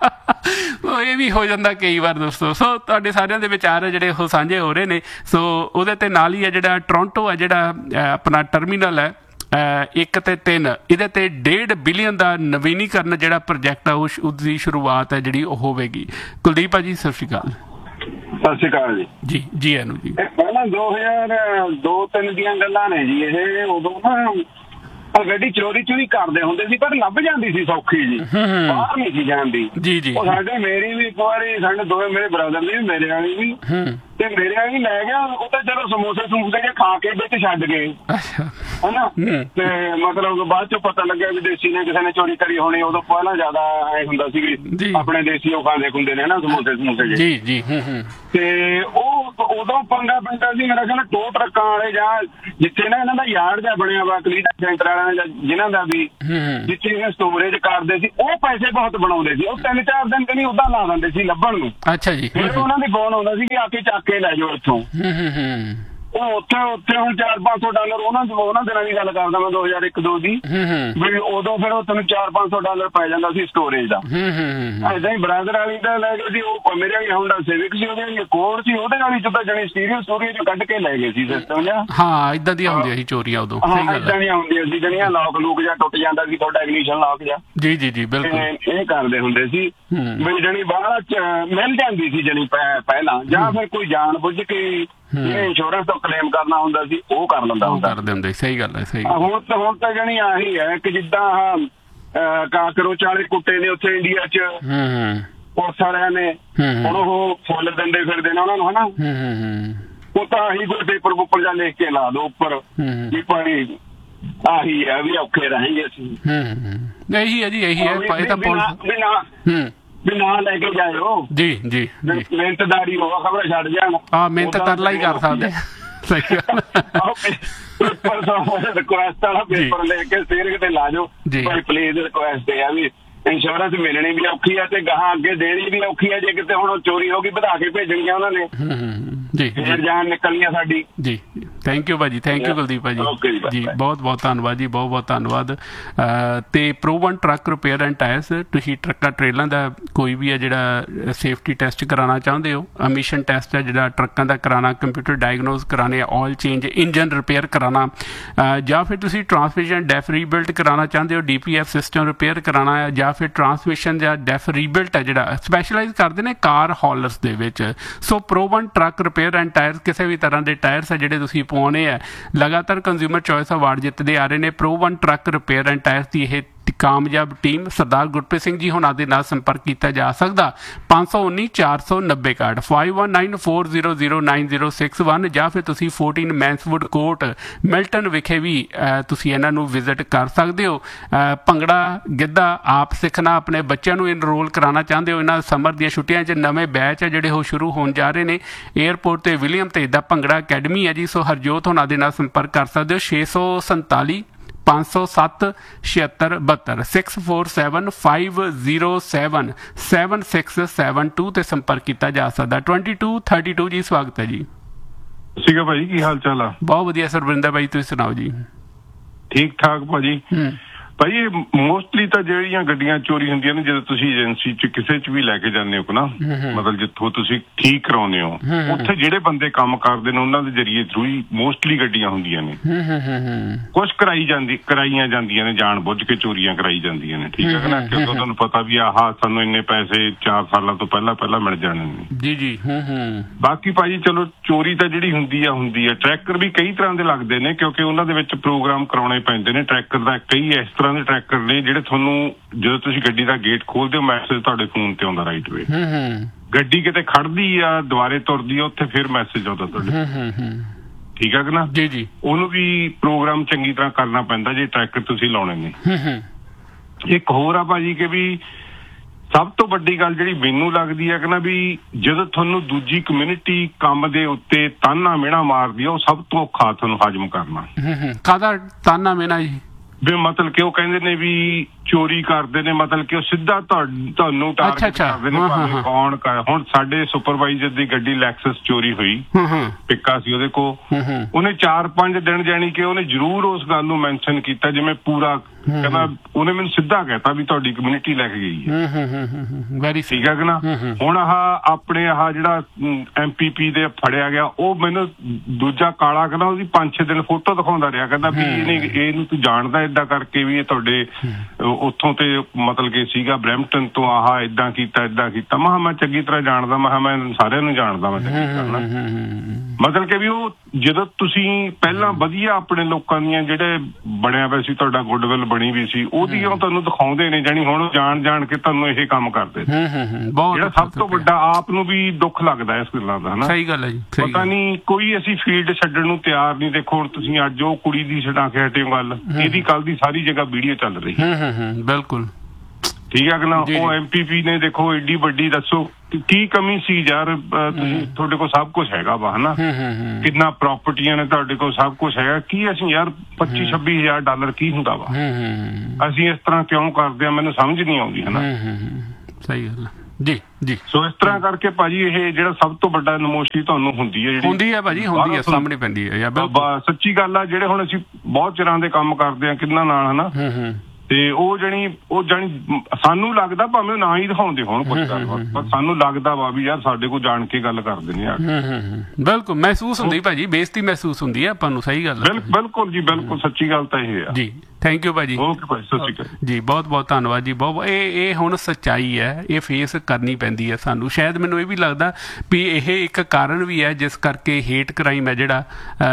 ਇਹ ਵੀ ਹੋ ਜਾਂਦਾ ਕਈ ਵਾਰ ਦੋਸਤੋ। ਸੋ ਤੁਹਾਡੇ ਸਾਰਿਆਂ ਦੇ ਵਿਚਾਰ ਹੈ ਜਿਹੜੇ ਉਹ ਸਾਂਝੇ ਹੋ ਰਹੇ ਨੇ। ਸੋ ਉਹਦੇ 'ਤੇ ਨਾਲ ਹੀ ਹੈ ਜਿਹੜਾ ਟੋਰਾਂਟੋ ਹੈ ਜਿਹੜਾ ਆਪਣਾ ਟਰਮੀਨਲ ਹੈ ਇੱਕ ਤੇ ਤਿੰਨ, ਇਹਦੇ 'ਤੇ ਡੇਢ ਬਿਲੀਅਨ ਦਾ ਨਵੀਨੀਕਰਨ ਜਿਹੜਾ ਪ੍ਰੋਜੈਕਟ ਆ ਉਸ ਉਹਦੀ ਸ਼ੁਰੂਆਤ ਹੈ ਜਿਹੜੀ ਉਹ ਹੋਵੇਗੀ। ਕੁਲਦੀਪ ਭਾਜੀ ਸਤਿ ਸ਼੍ਰੀ ਅਕਾਲ। ਸਤਿ ਸ਼੍ਰੀ ਅਕਾਲ ਜੀ। ਜੀ ਜੀ ਐਨੂੰ ਜੀ ਪਹਿਲਾਂ ਦੋ ਹਜ਼ਾਰ ਦੋ ਤਿੰਨ ਦੀਆਂ ਗੱਲਾਂ ਨੇ ਜੀ ਇਹ। ਉਦੋਂ ਨਾ ਗੱਡੀ ਚੋਰੀ ਚੋਰੀ ਕਰਦੇ ਹੁੰਦੇ ਸੀ, ਪਰ ਲੱਭ ਜਾਂਦੀ ਸੀ ਸੌਖੀ ਜੀ, ਬਾਹਰ ਨਹੀਂ ਸੀ ਜਾਂਦੀ ਜੀ ਜੀ। ਉਹ ਸਾਡੇ ਮੇਰੀ ਵੀ ਇੱਕ ਵਾਰੀ ਸਾਡੇ ਦੋਵੇਂ ਮੇਰੇ ਬ੍ਰਦਰ ਦੀ ਵੀ ਮੇਰੇ ਵਾਲੀ ਵੀ ਤੇ ਮੇਰੇ ਵਾਲੀ ਲੈ ਗਿਆ। ਉਹ ਤਾਂ ਚਲੋ ਸਮੋਸੇ ਸਮੂਸੇ ਜੇ ਖਾ ਕੇ ਵਿੱਚ ਛੱਡ ਗਏ ਹਨਾ। ਤੇ ਮਤਲਬ ਬਾਅਦ ਚੋਂ ਪਤਾ ਲੱਗਿਆ ਵੀ ਦੇਸੀ ਨੇ ਕਿਸੇ ਨੇ ਚੋਰੀ ਕਰੀ ਹੋਣੀ। ਉਦੋਂ ਪਹਿਲਾਂ ਜ਼ਿਆਦਾ ਐ ਹੁੰਦਾ ਸੀ ਵੀ ਆਪਣੇ ਦੇਸੀ ਉਹ ਖਾਂਦੇ ਖੁੰਦੇ ਨੇ ਨਾ ਸਮੋਸੇ ਸਮੂਸੇ ਜੀ ਜੀ। ਤੇ ਉਹ ਉਦੋਂ ਪੰਗਾ ਪੈਂਦਾ ਸੀ ਮੇਰਾ ਖਿਆਲ ਟੋ ਟਰੱਕਾਂ ਵਾਲੇ ਜਾਂ ਜਿੱਥੇ ਨਾ ਇਹਨਾਂ ਦਾ ਯਾਰਡ ਜਿਹਾ ਬਣਿਆ ਵਾ ਕਲੀਨਰ ਸੈਂਟਰ ਵਾਲਿਆਂ ਦਾ ਜਿਹਨਾਂ ਦਾ ਵੀ ਜਿੱਥੇ ਸਟੋਰੇਜ ਕਰਦੇ ਸੀ, ਉਹ ਪੈਸੇ ਬਹੁਤ ਬਣਾਉਂਦੇ ਸੀ। ਉਹ ਤਿੰਨ ਚਾਰ ਦਿਨ ਕਨੀ ਉਦਾਂ ਲਾ ਦਿੰਦੇ ਸੀ ਲੱਭਣ ਨੂੰ। ਅੱਛਾ ਜੀ। ਫਿਰ ਉਹਨਾਂ ਦੀ ਫੋਨ ਆਉਂਦਾ ਸੀ ਕਿ ਆ ਕੇ ਚੱਕ ਕੇ ਲੈ ਜਾਓ ਇੱਥੋਂ। ਉਹ ਉੱਥੇ ਉੱਥੇ ਹੁਣ ਚਾਰ ਪੰਜ ਸੌ ਡਾਲਰ ਉਹਨਾਂ ਉਹਨਾਂ ਦਿਨਾਂ ਦੀ ਗੱਲ ਕਰਦਾ ਮੈਂ ਦੋ ਹਜ਼ਾਰ ਇੱਕ ਦੋ ਦੀ ਵੀ ਉਦੋਂ ਫਿਰ ਉਹ ਤੈਨੂੰ ਚਾਰ ਪੰਜ ਸੌ ਡਾਲਰ ਪੈ ਜਾਂਦਾ ਸੀ ਸਟੋਰੇਜ ਦਾ। ਏਦਾਂ ਹੀ ਬ੍ਰਦਰ ਵਾਲੀ ਦਾ ਲੈ ਗਏ ਸੀ। ਉਹ ਮੇਰੇ ਵਾਲੀ ਹੋਂਡਾ ਸਿਵਿਕ ਸੀ, ਉਹਦੇ ਕੋਡ ਸੀ, ਉਹਦੇ ਨਾਲ ਹੀ ਜਿੱਦਾਂ ਜਣੀ ਸਟੀਰੀਓ ਸਟੋਰੇਜ ਕੱਢ ਕੇ ਲੈ ਗਏ ਸੀ ਸਿਸਟਮ ਜਾਂ। ਹਾਂ ਏਦਾਂ ਦੀਆਂ ਹੁੰਦੀਆਂ ਸੀ ਚੋਰੀਆਂ ਉਦੋਂ। ਹਾਂ ਏਦਾਂ ਦੀਆਂ ਹੁੰਦੀਆਂ ਸੀ ਜਿਹੜੀਆਂ ਲੋਕ ਲੂਕ ਜਾਂ ਟੁੱਟ ਜਾਂਦਾ ਸੀ ਤੁਹਾਡਾ ਇਗਨੀਸ਼ਨ ਲੋਕ ਜਾਂ। ਜੀ ਜੀ ਜੀ ਬਿਲਕੁਲ ਇਹ ਕਰਦੇ ਹੁੰਦੇ ਸੀ ਵੀ ਜਣੀ ਬਾਅਦ ਮਿਲ ਜਾਂਦੀ ਸੀ ਜਣੀ ਪਹਿਲਾਂ, ਜਾਂ ਫਿਰ ਕੋਈ ਜਾਣ ਬੁੱਝ ਕੇ ਇੰਸ਼ੋਰੈਂਸ ਤੋਂ ਕਲੇਮ ਕਰਨਾ ਹੁੰਦਾ ਸੀ ਉਹ ਕਰ ਲੈਂਦਾ ਹੁੰਦਾ ਕਰਦੇ ਹੁੰਦੇ। ਸਹੀ ਗੱਲ ਹੈ ਸਹੀ। ਹੁਣ ਤਾਂ ਹੁਣ ਤਾਂ ਜਣੀ ਆਹੀ ਹੈ ਕਿ ਜਿੱਦਾਂ ਕਾਕਰੋਚ ਵਾਲੇ ਕੁੱਤੇ ਨੇ ਉੱਥੇ ਇੰਡੀਆ ਚ ਪੁਲਿਸ ਵਾਲਿਆਂ ਨੇ ਹੁਣ ਉਹ ਫੁੱਲ ਦਿੰਦੇ ਫਿਰਦੇ ਨੇ ਉਹਨਾਂ ਨੂੰ ਹਨਾ। ਉਹ ਤਾਂ ਆਹੀ ਕੋਈ ਪੇਪਰ ਪੁੱਪਰ ਜਾਂ ਲਿਖ ਕੇ ਲਾ ਦੋ ਉੱਪਰ ਵੀ ਭਾਈ ਆਹੀ ਹੈ ਵੀ ਔਖੇ ਰਹੇਂਗੇ ਅਸੀਂ। ਇਹੀ ਹੈ ਜੀ ਇਹੀ ਹੈ ਇਹ ਤਾਂ ਪੁਲਿਸ ਵੀ ਨਾ ਲੈ ਕੇ ਜਾਇਓ ਜੀ ਜੀ। ਮਿਹਨਤਦਾਰੀ ਹੋ ਖਬਰ ਛੱਡ ਜਾਣ। ਹਾਂ ਮਿਹਨਤ ਕਰਲਾ ਹੀ ਕਰ ਸਕਦੇ। ਸਹੀ ਗੱਲ। ਰਿਕੁਐਸਟ ਵਾਲਾ ਪੇਪਰ ਲੈ ਕੇ ਸਟੀਅਰਿੰਗ ਤੇ ਲਾ ਜਾਓ ਭਾਈ ਪਲੀਜ਼ ਰਿਕੁਐਸਟ ਇਹ ਆ ਵੀ ਇੰਸ਼ੋਰੈਂਸ ਮਿਲਣੀ ਵੀ ਔਖੀ ਆ ਤੇ ਗਾਹਾਂ ਅੱਗੇ ਦੇਣੀ ਵੀ ਔਖੀ ਆ। ਜੇ ਕਿਤੇ ਹੁਣ ਚੋਰੀ ਹੋ ਗਈ ਵਧਾ ਕੇ ਭੇਜਣਗੀਆਂ ਉਹਨਾਂ ਨੇ ਜੀ, ਜਾਨ ਨਿਕਲਣੀ ਆ ਸਾਡੀ ਜੀ। ਥੈਂਕ ਯੂ ਭਾਜੀ, ਥੈਂਕ ਯੂ ਕੁਲਦੀਪ ਭਾਜੀ ਜੀ, ਬਹੁਤ ਬਹੁਤ ਧੰਨਵਾਦ ਜੀ, ਬਹੁਤ ਬਹੁਤ ਧੰਨਵਾਦ। ਤੇ ਪ੍ਰੋਵਨ ਟਰੱਕ ਰਿਪੇਅਰ ਐਂਡ ਟਾਇਰਸ, ਤੁਸੀਂ ਟਰੱਕਾਂ ਟਰੇਲਾਂ ਦਾ ਕੋਈ ਵੀ ਹੈ ਜਿਹੜਾ ਸੇਫਟੀ ਟੈਸਟ ਕਰਾਉਣਾ ਚਾਹੁੰਦੇ ਹੋ, ਅਮਿਸ਼ਨ ਟੈਸਟ ਹੈ ਜਿਹੜਾ ਟਰੱਕਾਂ ਦਾ ਕਰਾਉਣਾ, ਕੰਪਿਊਟਰ ਡਾਇਗਨੋਸ ਕਰਾਉਣੇ, ਆਇਲ ਚੇਂਜ, ਇੰਜਨ ਰਿਪੇਅਰ ਕਰਾਉਣਾ, ਜਾਂ ਫਿਰ ਤੁਸੀਂ ਟਰਾਂਸਮਿਸ਼ਨ ਡੈਫ ਰੀਬਿਲਟ ਕਰਾਉਣਾ ਚਾਹੁੰਦੇ ਹੋ, D P F system repair ਕਰਾਉਣਾ ਹੈ, ਜਾਂ ਫਿਰ ਟਰਾਂਸਮਿਸ਼ਨ ਜਾਂ ਡੈਫ ਰੀਬਿਲਟ ਹੈ ਜਿਹੜਾ ਸਪੈਸ਼ਲਾਈਜ਼ ਕਰਦੇ ਨੇ ਕਾਰ ਹੌਲਰਸ ਦੇ ਵਿੱਚ। ਸੋ ਪ੍ਰੋਵਨ ਟਰੱਕ ਰਿਪੇਅਰ ਐਂਡ ਟਾਇਰਸ, ਕਿਸੇ ਵੀ ਤਰ੍ਹਾਂ ਦੇ ਟਾਇਰਸ ਹੈ ਜਿਹੜੇ ਤੁਸੀਂ ਪਵਾਉਣੇ ਆ, ਲਗਾਤਾਰ ਕੰਜ਼ਿਊਮਰ ਚੋਇਸ ਅਵਾਰਡ ਜਿੱਤਦੇ ਆ ਰਹੇ ਨੇ। ਪ੍ਰੋਵਨ ਟਰੱਕ ਰਿਪੇਅਰ ਐਂਡ ਟਾਇਰਸ ਦੀ ਇਹ ਕਾਮਯਾਬ ਟੀਮ ਸਰਦਾਰ ਗੁਰਪ੍ਰੀਤ ਸਿੰਘ ਜੀ ਹੁਣਾਂ ਦੇ ਨਾਲ ਸੰਪਰਕ ਕੀਤਾ ਜਾ ਸਕਦਾ ਪੰਜ ਸੌ ਉੱਨੀ ਚਾਰ ਸੌ ਨੱਬੇ card five one nine four zero zero nine zero six one, ਜਾਂ ਫਿਰ ਤੁਸੀਂ ਫੋਰਟੀਨ ਮੈਂਸਵੁੱਡ ਕੋਰਟ ਮਿਲਟਨ ਵਿਖੇ ਵੀ ਤੁਸੀਂ ਇਹਨਾਂ ਨੂੰ ਵਿਜ਼ਿਟ ਕਰ ਸਕਦੇ ਹੋ। ਭੰਗੜਾ ਗਿੱਧਾ ਆਪ ਸਿੱਖਣਾ, ਆਪਣੇ ਬੱਚਿਆਂ ਨੂੰ ਇਨਰੋਲ ਕਰਾਉਣਾ ਚਾਹੁੰਦੇ ਹੋ, ਇਹਨਾਂ ਸਮਰ ਦੀਆਂ ਛੁੱਟੀਆਂ 'ਚ ਨਵੇਂ ਬੈਚ ਹੈ ਜਿਹੜੇ ਉਹ ਸ਼ੁਰੂ ਹੋਣ ਜਾ ਰਹੇ ਨੇ। ਏਅਰਪੋਰਟ 'ਤੇ ਵਿਲੀਅਮ ਤੇ ਦਾ ਭੰਗੜਾ ਅਕੈਡਮੀ ਹੈ ਜੀ। ਸੋ ਹਰਜੋਤ ਹੁਣਾਂ ਦੇ ਨਾਲ ਸੰਪਰਕ ਕਰ ਸਕਦੇ ਹੋ ਛੇ ਸੌ ਸੰਤਾਲੀ ਪੰਜ ਸੌ ਸੱਤ ਛਿਅੱਤਰ ਬਹੱਤਰ six four seven five zero seven seven six seven to 'ਤੇ ਸੰਪਰਕ ਕੀਤਾ ਜਾ ਸਕਦਾ। ਟਵੈਂਟੀ ਟੂ ਥਰਟੀ ਟੂ ਜੀ, ਸਵਾਗਤ ਹੈ ਜੀ। ਠੀਕ ਹੈ ਭਾਜੀ, ਕੀ ਹਾਲ ਚਾਲ ਆ? ਬਹੁਤ ਵਧੀਆ ਸਰਵਿੰਦਰ ਭਾਈ, ਤੁਸੀਂ ਸੁਣਾਓ ਜੀ? ਠੀਕ ਠਾਕ ਭਾਜੀ। ਭਾਈ ਮੋਸਟਲੀ ਤਾਂ ਜਿਹੜੀਆਂ ਗੱਡੀਆਂ ਚੋਰੀ ਹੁੰਦੀਆਂ ਨੇ ਜਦੋਂ ਤੁਸੀਂ ਏਜੰਸੀ ਚ ਕਿਸੇ ਚ ਵੀ ਲੈ ਕੇ ਜਾਂਦੇ ਹੋ ਨਾ, ਮਤਲਬ ਜਿੱਥੋਂ ਤੁਸੀਂ ਠੀਕ ਕਰਾਉਂਦੇ ਹੋ ਉੱਥੇ ਜਿਹੜੇ ਬੰਦੇ ਕੰਮ ਕਰਦੇ ਨੇ ਉਹਨਾਂ ਦੇ ਜਰੀਏ ਥਰੂ ਹੀ ਮੋਸਟਲੀ ਗੱਡੀਆਂ ਹੁੰਦੀਆਂ ਨੇ। ਕੁਛ ਕਰਾਈ ਜਾਂਦੀ ਕਰਾਈਆਂ ਜਾਂਦੀਆਂ ਨੇ, ਜਾਣ ਬੁੱਝ ਕੇ ਚੋਰੀਆਂ ਕਰਾਈ ਜਾਂਦੀਆਂ ਨੇ, ਠੀਕ ਹੈ ਨਾ, ਕਿਉਂਕਿ ਤੁਹਾਨੂੰ ਪਤਾ ਵੀ ਆਹ ਸਾਨੂੰ ਇੰਨੇ ਪੈਸੇ ਚਾਰ ਸਾਲਾਂ ਤੋਂ ਪਹਿਲਾਂ ਪਹਿਲਾਂ ਮਿਲ ਜਾਣੇ ਨੇ। ਜੀ ਜੀ। ਬਾਕੀ ਭਾਜੀ ਚਲੋ ਚੋਰੀ ਤਾਂ ਜਿਹੜੀ ਹੁੰਦੀ ਆ ਹੁੰਦੀ ਆ। ਟਰੈਕਰ ਵੀ ਕਈ ਤਰ੍ਹਾਂ ਦੇ ਲੱਗਦੇ ਨੇ ਕਿਉਂਕਿ ਉਹਨਾਂ ਦੇ ਵਿੱਚ ਪ੍ਰੋਗਰਾਮ ਕਰਾਉਣੇ ਪੈਂਦੇ ਨੇ। ਟਰੈਕਰ ਦਾ ਕਈ ਇਸ ਤਰ੍ਹਾਂ ਦੇ ਟਰੈਕਰ ਨੇ ਜਿਹੜੇ ਤੁਹਾਨੂੰ ਜਦੋਂ ਤੁਸੀਂ ਗੱਡੀ ਦਾ ਗੇਟ ਖੋਲਦੇ ਹੋ ਮੈਸੇਜ ਤੁਹਾਡੇ ਫੋਨ ਤੇ ਆਉਂਦਾ ਰਾਈਟ ਵੇ। ਗੱਡੀ ਕਿਤੇ ਖੜਦੀ ਆ ਦੁਬਾਰੇ ਤੁਰਦੀ ਆ ਉੱਥੇ ਫਿਰ ਮੈਸੇਜ ਆਉਂਦਾ ਤੁਹਾਡੇ, ਠੀਕ ਹੈ ਕਿ ਨਾ। ਜੀ ਜੀ। ਉਹਨੂੰ ਵੀ ਪ੍ਰੋਗਰਾਮ ਚੰਗੀ ਤਰ੍ਹਾਂ ਕਰਨਾ ਪੈਂਦਾ ਜੇ ਟਰੈਕਰ ਤੁਸੀਂ ਲਾਉਣੇ ਨੇ। ਇੱਕ ਹੋਰ ਆ ਭਾਜੀ ਕਿ ਵੀ ਸਭ ਤੋਂ ਵੱਡੀ ਗੱਲ ਜਿਹੜੀ ਮੈਨੂੰ ਲੱਗਦੀ ਹੈ ਕਿ ਨਾ ਵੀ ਜਦੋਂ ਤੁਹਾਨੂੰ ਦੂਜੀ ਕਮਿਊਨਿਟੀ ਕੰਮ ਦੇ ਉੱਤੇ ਤਾਨਾ ਮਿਹਣਾ ਮਾਰਦੀ ਆ ਉਹ ਸਭ ਤੋਂ ਔਖਾ ਤੁਹਾਨੂੰ ਹਜਮ ਕਰਨਾ। ਕਾਹਦਾ ਤਾਨਾ ਮਿਹਣਾ ਜੀ? ਵੀ ਮਤਲਬ ਕਿ ਉਹ ਕਹਿੰਦੇ ਨੇ ਵੀ ਚੋਰੀ ਕਰਦੇ ਨੇ, ਮਤਲਬ ਕਿ ਉਹ ਸਿੱਧਾ ਤੁਹਾਨੂੰ ਟਾਰਗੇਟ ਕਰਦੇ ਨੇ ਭਾਵੇਂ ਕੌਣ ਕਰ। ਹੁਣ ਸਾਡੇ ਸੁਪਰਵਾਈਜ਼ਰ ਦੀ ਗੱਡੀ ਲੈਕਸਸ ਚੋਰੀ ਹੋਈ, ਪਿੱਕਾ ਸੀ ਉਹਦੇ ਕੋਲ, ਉਹਨੇ ਚਾਰ ਪੰਜ ਦਿਨ ਜਾਣੀ ਕਿ ਉਹਨੇ ਜ਼ਰੂਰ ਉਸ ਗੱਲ ਨੂੰ ਮੈਂਸ਼ਨ ਕੀਤਾ ਜਿਵੇਂ ਪੂਰਾ ਕਹਿੰਦਾ, ਉਹਨੇ ਮੈਨੂੰ ਸਿੱਧਾ ਕਹਿਤਾ ਵੀ ਤੁਹਾਡੀ ਕਮਿਊਨਿਟੀ ਲੈ ਕੇ ਗਈ ਹੈ, ਠੀਕ ਹੈ ਕਿ ਨਾ। ਹੁਣ ਆਹ ਆਪਣੇ ਆਹ ਜਿਹੜਾ ਐਮ ਪੀ ਪੀ ਦੇ ਫੜਿਆ ਗਿਆ ਉਹ ਮੈਨੂੰ ਦੂਜਾ ਕਾਲਾ ਕਹਿੰਦਾ ਉਹਦੀ ਪੰਜ ਛੇ ਦਿਨ ਫੋਟੋ ਦਿਖਾਉਂਦਾ ਰਿਹਾ, ਕਹਿੰਦਾ ਵੀ ਇਹਨੇ ਇਹਨੂੰ ਤੂੰ ਜਾਣਦਾ ਏਦਾਂ ਕਰਕੇ ਵੀ ਇਹ ਤੁਹਾਡੇ ਉੱਥੋਂ ਤੇ ਮਤਲਬ ਕਿ ਸੀਗਾ ਬਰੈਂਪਟਨ ਤੋਂ ਆਹ ਏਦਾਂ ਕੀਤਾ ਏਦਾਂ ਕੀਤਾ। ਮੈਂ ਮੈਂ ਚੰਗੀ ਤਰ੍ਹਾਂ ਜਾਣਦਾ, ਮੈਂ ਮੈਂ ਸਾਰਿਆਂ ਨੂੰ ਜਾਣਦਾ ਮੈਂ ਚੰਗੀ ਤਰ੍ਹਾਂ। ਮਤਲਬ ਕਿ ਵੀ ਉਹ ਜਦੋਂ ਤੁਸੀਂ ਪਹਿਲਾਂ ਵਧੀਆ ਆਪਣੇ ਲੋਕਾਂ ਦੀਆਂ ਜਿਹੜੇ ਬਣਿਆ ਹੋਇਆ ਸੀ ਤੁਹਾਡਾ ਗੁੱਡਵਿਲ ਬਣੀ ਵੀ ਸੀ ਉਹਦੀ ਉਹ ਤੁਹਾਨੂੰ ਦਿਖਾਉਂਦੇ ਨੇ, ਜਾਣੀ ਹੁਣ ਜਾਣ ਜਾਣ ਕੇ ਤੁਹਾਨੂੰ ਇਹ ਕੰਮ ਕਰਦੇ। ਜਿਹੜਾ ਸਭ ਤੋਂ ਵੱਡਾ ਆਪ ਨੂੰ ਵੀ ਦੁੱਖ ਲੱਗਦਾ ਇਸ ਗੱਲਾਂ ਦਾ ਹਨਾ। ਸਹੀ ਗੱਲ ਹੈ ਜੀ। ਪਤਾ ਨਹੀਂ ਕੋਈ ਅਸੀਂ ਫੀਲਡ ਛੱਡਣ ਨੂੰ ਤਿਆਰ ਨਹੀਂ। ਦੇਖੋ ਹੁਣ ਤੁਸੀਂ ਅੱਜ ਉਹ ਕੁੜੀ ਦੀ ਛਡਾ ਕੇ ਹਟੇ ਹੋ ਗੱਲ, ਇਹਦੀ ਕੱਲ ਦੀ ਸਾਰੀ ਜਗ੍ਹਾ ਵੀਡੀਓ ਚੱਲ ਰਹੀ ਹੈ। ਬਿਲਕੁਲ ਠੀਕ ਹੈ ਕਿ ਨਾ। ਉਹ ਐਮ ਪੀ ਪੀ ਨੇ ਦੇਖੋ ਏਡੀ ਵੱਡੀ, ਦੱਸੋ ਕੀ ਕਮੀ ਸੀ ਯਾਰ, ਤੁਸੀਂ ਤੁਹਾਡੇ ਕੋਲ ਸਭ ਕੁਛ ਹੈਗਾ ਵਾ ਹਨਾ, ਕਿੰਨਾ ਪ੍ਰਾਪਰਟੀਆਂ ਨੇ ਤੁਹਾਡੇ ਕੋਲ, ਸਭ ਕੁਛ ਹੈਗਾ, ਕੀ ਅਸੀਂ ਯਾਰ ਪੱਚੀ ਛੱਬੀ ਹਜ਼ਾਰ ਡਾਲਰ ਕੀ ਹੁੰਦਾ ਵਾ, ਅਸੀਂ ਇਸ ਤਰ੍ਹਾਂ ਕਿਉਂ ਕਰਦੇ ਆ, ਮੈਨੂੰ ਸਮਝ ਨਹੀਂ ਆਉਂਦੀ ਹਨਾ। ਸਹੀ ਗੱਲ ਜੀ ਜੀ। ਸੋ ਇਸ ਤਰ੍ਹਾਂ ਕਰਕੇ ਭਾਜੀ ਇਹ ਜਿਹੜਾ ਸਭ ਤੋਂ ਵੱਡਾ ਨਮੋਸ਼ੀ ਤੁਹਾਨੂੰ ਹੁੰਦੀ ਹੈ ਜਿਹੜੀ ਹੁੰਦੀ ਹੈ ਭਾਜੀ, ਹੁੰਦੀ ਹੈ, ਸਾਹਮਣੇ ਪੈਂਦੀ ਹੈ। ਸੱਚੀ ਗੱਲ ਆ, ਜਿਹੜੇ ਹੁਣ ਅਸੀਂ ਬਹੁਤ ਚਿਰਾਂ ਦੇ ਕੰਮ ਕਰਦੇ ਆ ਕਿੰਨਾ ਨਾਲ ਹਨਾ, ਤੇ ਉਹ ਜਾਣੀ ਉਹ ਜਾਣੀ ਸਾਨੂੰ ਲੱਗਦਾ ਭਾਵੇਂ ਨਾ ਹੀ ਦਿਖਾਉਂਦੇ ਹੋਣ ਕੁਛ ਗੱਲਬਾਤ, ਪਰ ਸਾਨੂੰ ਲੱਗਦਾ ਵਾ ਵੀ ਯਾਰ ਸਾਡੇ ਕੋਲ ਜਾਣ ਕੇ ਗੱਲ ਕਰਦੇ ਨੇ। ਬਿਲਕੁਲ ਮਹਿਸੂਸ ਹੁੰਦੀ ਭਾਜੀ, ਬੇਇੱਜ਼ਤੀ ਮਹਿਸੂਸ ਹੁੰਦੀ ਹੈ ਆਪਾਂ ਨੂੰ। ਸਹੀ ਗੱਲ ਹੈ, ਬਿਲਕੁਲ ਜੀ ਬਿਲਕੁਲ, ਸੱਚੀ ਗੱਲ ਤਾਂ ਇਹ ਆ ਜੀ। ਥੈਂਕ ਯੂ ਭਾਜੀ। ਓਕੇ ਭਾਜੀ, ਸਤਿ ਸ਼੍ਰੀ ਅਕਾਲ ਜੀ, ਬਹੁਤ ਬਹੁਤ ਧੰਨਵਾਦ ਜੀ। ਬਹੁਤ ਇਹ ਇਹ ਹੁਣ ਸੱਚਾਈ ਹੈ, ਇਹ ਫੇਸ ਕਰਨੀ ਪੈਂਦੀ ਹੈ ਸਾਨੂੰ। ਸ਼ਾਇਦ ਮੈਨੂੰ ਇਹ ਵੀ ਲੱਗਦਾ ਵੀ ਇਹ ਇੱਕ ਕਾਰਨ ਵੀ ਹੈ ਜਿਸ ਕਰਕੇ ਹੇਟ ਕ੍ਰਾਈਮ ਹੈ ਜਿਹੜਾ